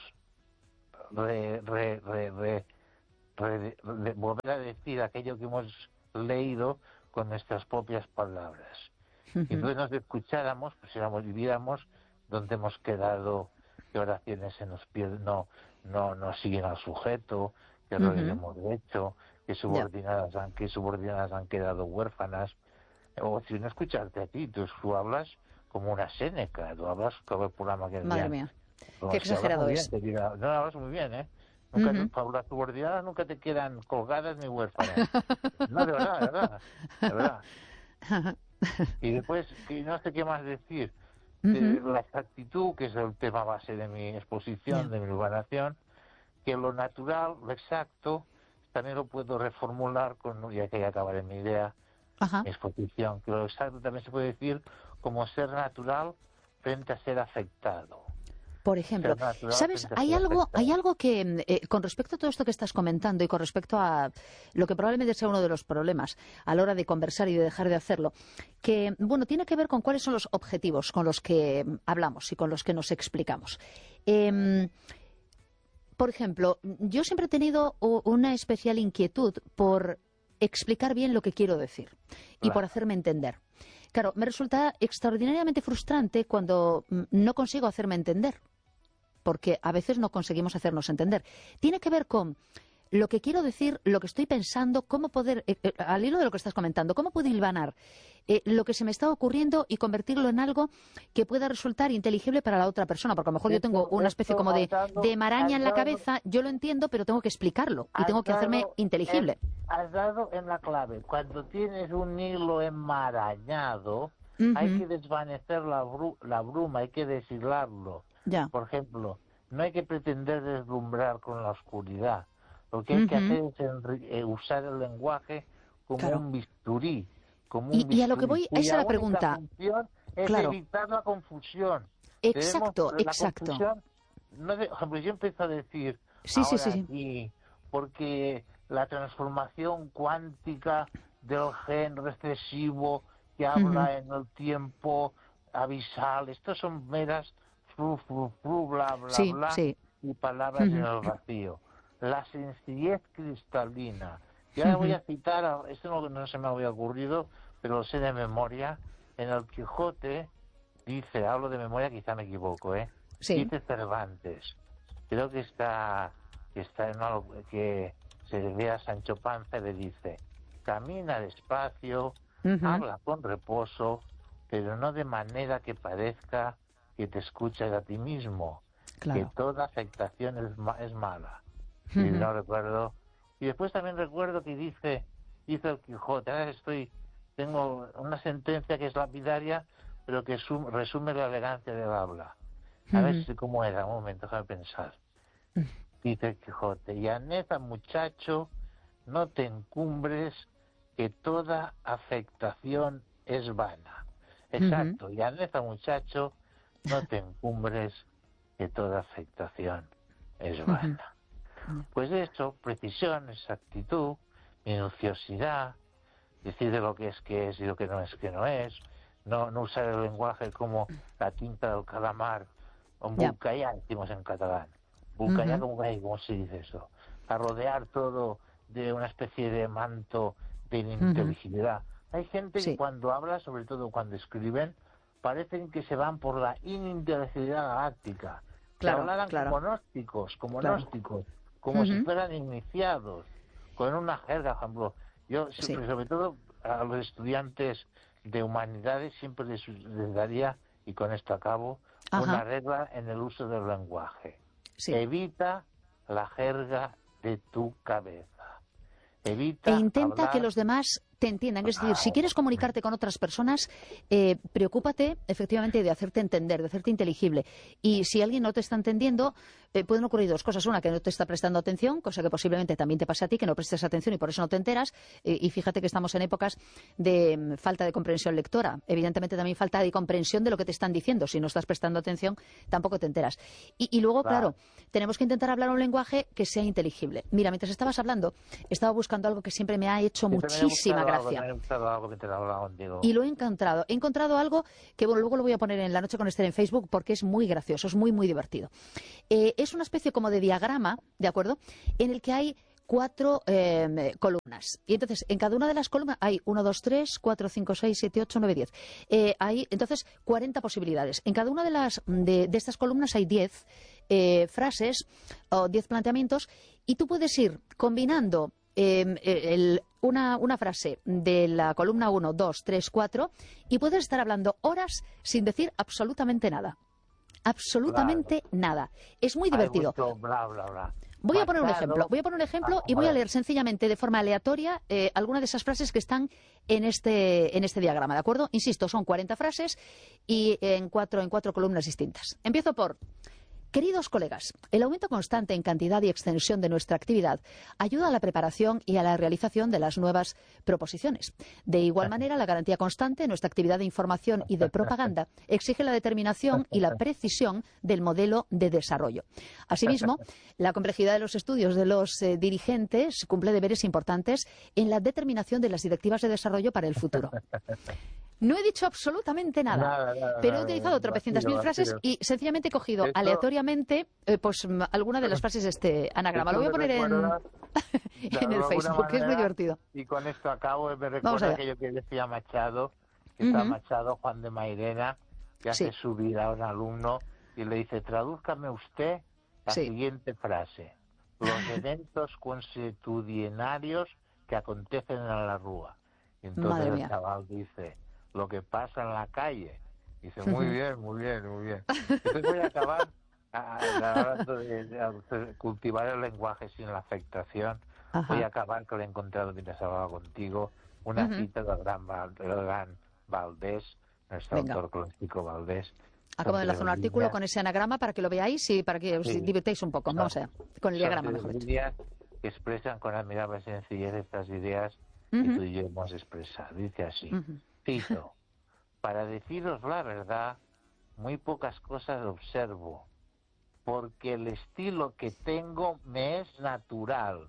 re, re, re, re, re, re, volver a decir aquello que hemos leído con nuestras propias palabras. Uh-huh. Y entonces nos escucháramos, pusiéramos y viéramos dónde hemos quedado, qué oraciones se nos pierden, no, no, no siguen al sujeto, qué errores uh-huh. hemos hecho, que subordinadas han, que subordinadas han quedado huérfanas, o si no escucharte a ti, tú, tú hablas como una Séneca, tú hablas como el programa que Madre mía, qué exagerado es. Bien, dirá, no, hablas muy bien, ¿eh? Nunca, uh-huh. Las subordinadas nunca te quedan colgadas ni huérfanas. No, de verdad, de verdad, de verdad. Y después, que no sé qué más decir, uh-huh. de la exactitud, que es el tema base de mi exposición, yeah. de mi urbanación, que lo natural, lo exacto, también lo puedo reformular, con ya que ya acabaré mi idea, Ajá. mi exposición, que lo exacto también se puede decir como ser natural frente a ser afectado. Por ejemplo, ¿sabes? Hay algo, hay algo que, eh, con respecto a todo esto que estás comentando y con respecto a lo que probablemente sea uno de los problemas a la hora de conversar y de dejar de hacerlo, que, bueno, tiene que ver con cuáles son los objetivos con los que hablamos y con los que nos explicamos. Eh, Por ejemplo, yo siempre he tenido una especial inquietud por explicar bien lo que quiero decir y claro. por hacerme entender. Claro, me resulta extraordinariamente frustrante cuando no consigo hacerme entender, porque a veces no conseguimos hacernos entender. Tiene que ver con lo que quiero decir, lo que estoy pensando, cómo poder, eh, eh, al hilo de lo que estás comentando, cómo puedo hilvanar eh, lo que se me está ocurriendo y convertirlo en algo que pueda resultar inteligible para la otra persona, porque a lo mejor yo tengo una especie como de, de maraña en la cabeza, yo lo entiendo, pero tengo que explicarlo y tengo que hacerme inteligible. Has dado en la clave. Cuando tienes un hilo enmarañado, uh-huh. hay que desvanecer la, bru la bruma, hay que deshilarlo. Ya. Por ejemplo, no hay que pretender deslumbrar con la oscuridad. Lo que hay uh-huh. que hacer es eh, usar el lenguaje como claro. un bisturí. Como un y, bisturí. y a lo que voy, esa es la pregunta. Función es claro. evitar la confusión. Exacto, Debemos, exacto. La confusión, no de, por ejemplo, yo empiezo a decir sí, ahora sí, sí, sí. aquí, porque la transformación cuántica del gen recesivo que habla uh-huh. en el tiempo abisal, estos son meras fru, fru, fru, bla, bla, sí, bla, sí. y palabras uh-huh. en el vacío. La sencillez cristalina. Y ahora uh-huh. voy a citar, a, esto no, no se me había ocurrido, pero lo sé de memoria, en el Quijote dice, hablo de memoria, quizá me equivoco, ¿eh? Sí. Dice Cervantes, creo que está, que está en algo que se ve a Sancho Panza y le dice, camina despacio, uh-huh. habla con reposo, pero no de manera que parezca que te escuchas a ti mismo, claro. que toda afectación es, ma es mala. Uh-huh. Y no recuerdo. Y después también recuerdo que dice, dice el Quijote, ahora estoy, tengo una sentencia que es lapidaria, pero que sum, resume la elegancia del habla. A uh-huh. ver si cómo era, un momento, déjame pensar. Uh-huh. Dice el Quijote, y aneza, muchacho, no te encumbres, que toda afectación es vana. Exacto, uh-huh. y aneza, muchacho, no te encumbres, que toda afectación es vana. Uh-huh. Pues eso, precisión, exactitud, minuciosidad, decir de lo que es que es y lo que no es que no es, no, no usar el lenguaje como la tinta del calamar, o un yeah. bucallá, decimos en catalán. Bucallá, uh-huh. como, ¿cómo se dice eso? A rodear todo de una especie de manto de ininteligibilidad. Uh-huh. Hay gente sí. que cuando habla, sobre todo cuando escriben, parecen que se van por la ininteligibilidad galáctica. Claro, que hablaran claro. como gnósticos, como claro. gnósticos, como uh-huh. si fueran iniciados, con una jerga, por ejemplo. Yo, sí. sobre todo a los estudiantes de humanidades, siempre les, les daría, y con esto acabo, Ajá. una regla en el uso del lenguaje. Sí. Evita la jerga de tu cabeza. Evita e intenta hablar... que los demás te entiendan. Es decir, si quieres comunicarte con otras personas, eh, preocúpate efectivamente de hacerte entender, de hacerte inteligible. Y si alguien no te está entendiendo, eh, pueden ocurrir dos cosas. Una, que no te está prestando atención, cosa que posiblemente también te pase a ti, que no prestes atención y por eso no te enteras. Eh, y fíjate que estamos en épocas de mm, falta de comprensión lectora. Evidentemente también falta de comprensión de lo que te están diciendo. Si no estás prestando atención, tampoco te enteras. Y, y luego, claro. claro, tenemos que intentar hablar un lenguaje que sea inteligible. Mira, mientras estabas hablando, estaba buscando algo que siempre me ha hecho Sí, muchísima gracia. Y lo he encontrado. He encontrado algo que bueno, luego lo voy a poner en La Noche con Esther en Facebook porque es muy gracioso, es muy, muy divertido. Eh, es una especie como de diagrama, ¿de acuerdo?, en el que hay cuatro eh, columnas. Y entonces, en cada una de las columnas hay uno, dos, tres, cuatro, cinco, seis, siete, ocho, nueve, diez. Eh, hay, entonces, cuarenta posibilidades. En cada una de, las, de, de estas columnas hay diez eh, frases o diez planteamientos y tú puedes ir combinando Eh, el, una, una frase de la columna uno, dos, tres, cuatro y puedes estar hablando horas sin decir absolutamente nada. Absolutamente claro. nada. Es muy divertido. Bla, bla, bla. Voy a poner un ejemplo. Voy a poner un ejemplo ah, y voy a leer sencillamente de forma aleatoria eh, alguna de esas frases que están en este, en este diagrama, ¿de acuerdo? Insisto, son cuarenta frases y en cuatro, en cuatro columnas distintas. Empiezo por... Queridos colegas, el aumento constante en cantidad y extensión de nuestra actividad ayuda a la preparación y a la realización de las nuevas proposiciones. De igual manera, la garantía constante en nuestra actividad de información y de propaganda exige la determinación y la precisión del modelo de desarrollo. Asimismo, la complejidad de los estudios de los eh, dirigentes cumple deberes importantes en la determinación de las directivas de desarrollo para el futuro. No he dicho absolutamente nada, nada, nada pero nada, he utilizado tropecientas mil frases y sencillamente he cogido Esto... aleatoriamente eh, pues alguna de las frases de este anagrama. Lo voy a poner en, en el Facebook, manera, que es muy divertido. Y con esto acabo, me recuerda aquello que decía Machado, que está uh-huh. Machado, Juan de Mairena, que hace sí. subir a un alumno y le dice, tradúzcame usted la sí. siguiente frase. Los eventos consuetudinarios que acontecen en la Rúa. Y entonces Madre el mía. chaval dice... lo que pasa en la calle. Dice, muy bien, muy bien, muy bien. Entonces voy a acabar hablando de, de cultivar el lenguaje sin la afectación. Ajá. Voy a acabar que lo he encontrado mientras hablaba contigo, una uh-huh. cita del gran, del gran Valdés, nuestro Venga. autor clásico Valdés. Acabo de enlazar un artículo con ese anagrama para que lo veáis y para que os sí. divirtáis un poco. No, no sé, con el diagrama mejor dicho. Que expresan con admirable sencillez estas ideas uh-huh. que tú y yo hemos expresado. Dice así. Uh-huh. Cito, para deciros la verdad, muy pocas cosas observo, porque el estilo que tengo me es natural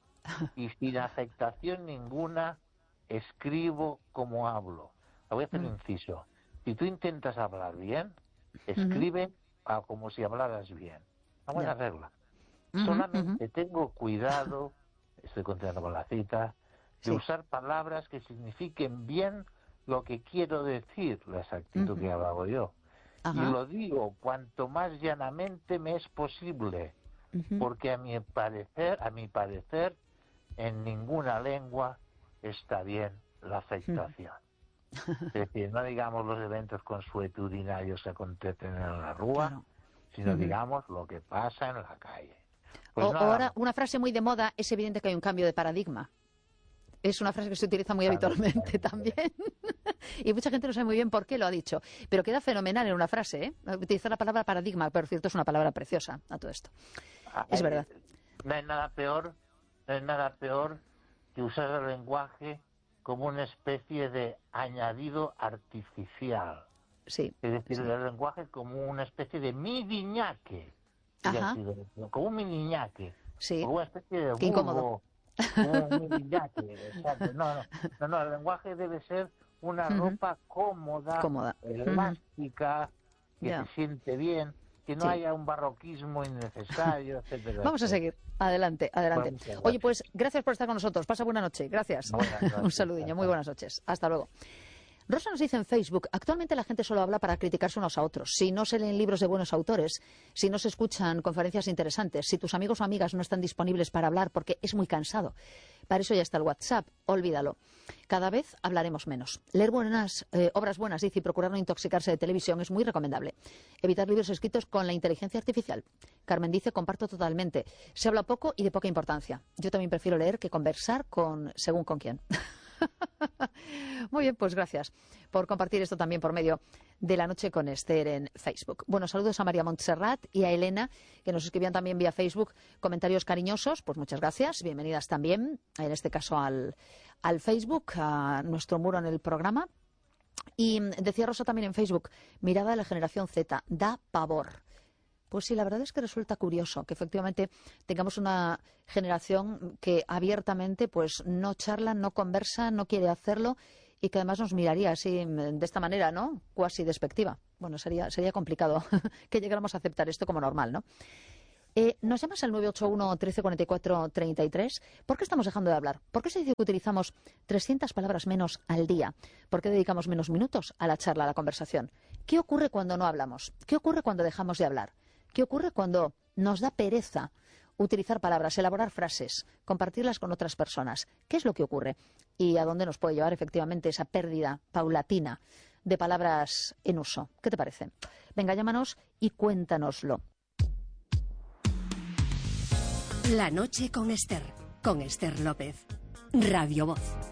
y sin afectación ninguna escribo como hablo. Voy a hacer un inciso. Si tú intentas hablar bien, escribe uh-huh. como si hablaras bien. Vamos yeah. a regla. Uh-huh, Solamente uh-huh. tengo cuidado, estoy continuando con la cita, de sí. usar palabras que signifiquen bien lo que quiero decir, la exactitud uh-huh. que hago yo. Ajá. Y lo digo cuanto más llanamente me es posible, uh-huh. porque a mi parecer, a mi parecer, en ninguna lengua está bien la afectación. Uh-huh. Es decir, no digamos los eventos consuetudinarios que acontecen en la Rúa, claro. sino uh-huh. digamos lo que pasa en la calle. Pues o, ahora, una frase muy de moda, es evidente que hay un cambio de paradigma. Es una frase que se utiliza muy habitualmente también. Y mucha gente no sabe muy bien por qué lo ha dicho. Pero queda fenomenal en una frase, ¿eh? Utilizar la palabra paradigma, por cierto, es una palabra preciosa a todo esto. Es verdad. No hay nada peor, no hay nada peor que usar el lenguaje como una especie de añadido artificial. Sí. Es decir, sí. el lenguaje como una especie de midiñaque. Ajá. Decir, como un midiñaque. Sí. Como una especie de burgo. Qué incómodo. Un midiñaque, exacto. No, no, no, no, el lenguaje debe ser una uh-huh. ropa cómoda, cómoda. elástica, uh-huh. que yeah. se siente bien, que no sí. haya un barroquismo innecesario, etcétera. Vamos a seguir. Adelante, adelante. Bueno, Oye, pues gracias por estar con nosotros. Pasa buena noche. Gracias. Buenas noches. Un saludiño. Muy buenas noches. Hasta luego. Rosa nos dice en Facebook, actualmente la gente solo habla para criticarse unos a otros. Si no se leen libros de buenos autores, si no se escuchan conferencias interesantes, si tus amigos o amigas no están disponibles para hablar porque es muy cansado, para eso ya está el WhatsApp, olvídalo. Cada vez hablaremos menos. Leer buenas, eh, obras buenas, dice, y procurar no intoxicarse de televisión es muy recomendable. Evitar libros escritos con la inteligencia artificial. Carmen dice, comparto totalmente. Se habla poco y de poca importancia. Yo también prefiero leer que conversar con según con quién. Muy bien, pues gracias por compartir esto también por medio de La Noche con Esther en Facebook. Bueno, saludos a María Montserrat y a Elena, que nos escribían también vía Facebook comentarios cariñosos. Pues muchas gracias, bienvenidas también, en este caso al, al Facebook, a nuestro muro en el programa. Y decía Rosa también en Facebook, mirada de la generación Z, da pavor. Pues sí, la verdad es que resulta curioso que efectivamente tengamos una generación que abiertamente pues no charla, no conversa, no quiere hacerlo y que además nos miraría así de esta manera, ¿no? Cuasi despectiva. Bueno, sería, sería complicado que llegáramos a aceptar esto como normal, ¿no? Eh, nos llamas al nueve ocho uno, trece cuarenta y cuatro, treinta y tres. ¿Por qué estamos dejando de hablar? ¿Por qué se dice que utilizamos trescientas palabras menos al día? ¿Por qué dedicamos menos minutos a la charla, a la conversación? ¿Qué ocurre cuando no hablamos? ¿Qué ocurre cuando dejamos de hablar? ¿Qué ocurre cuando nos da pereza utilizar palabras, elaborar frases, compartirlas con otras personas? ¿Qué es lo que ocurre? ¿Y a dónde nos puede llevar efectivamente esa pérdida paulatina de palabras en uso? ¿Qué te parece? Venga, llámanos y cuéntanoslo. La noche con Esther, con Esther López. Radio Voz.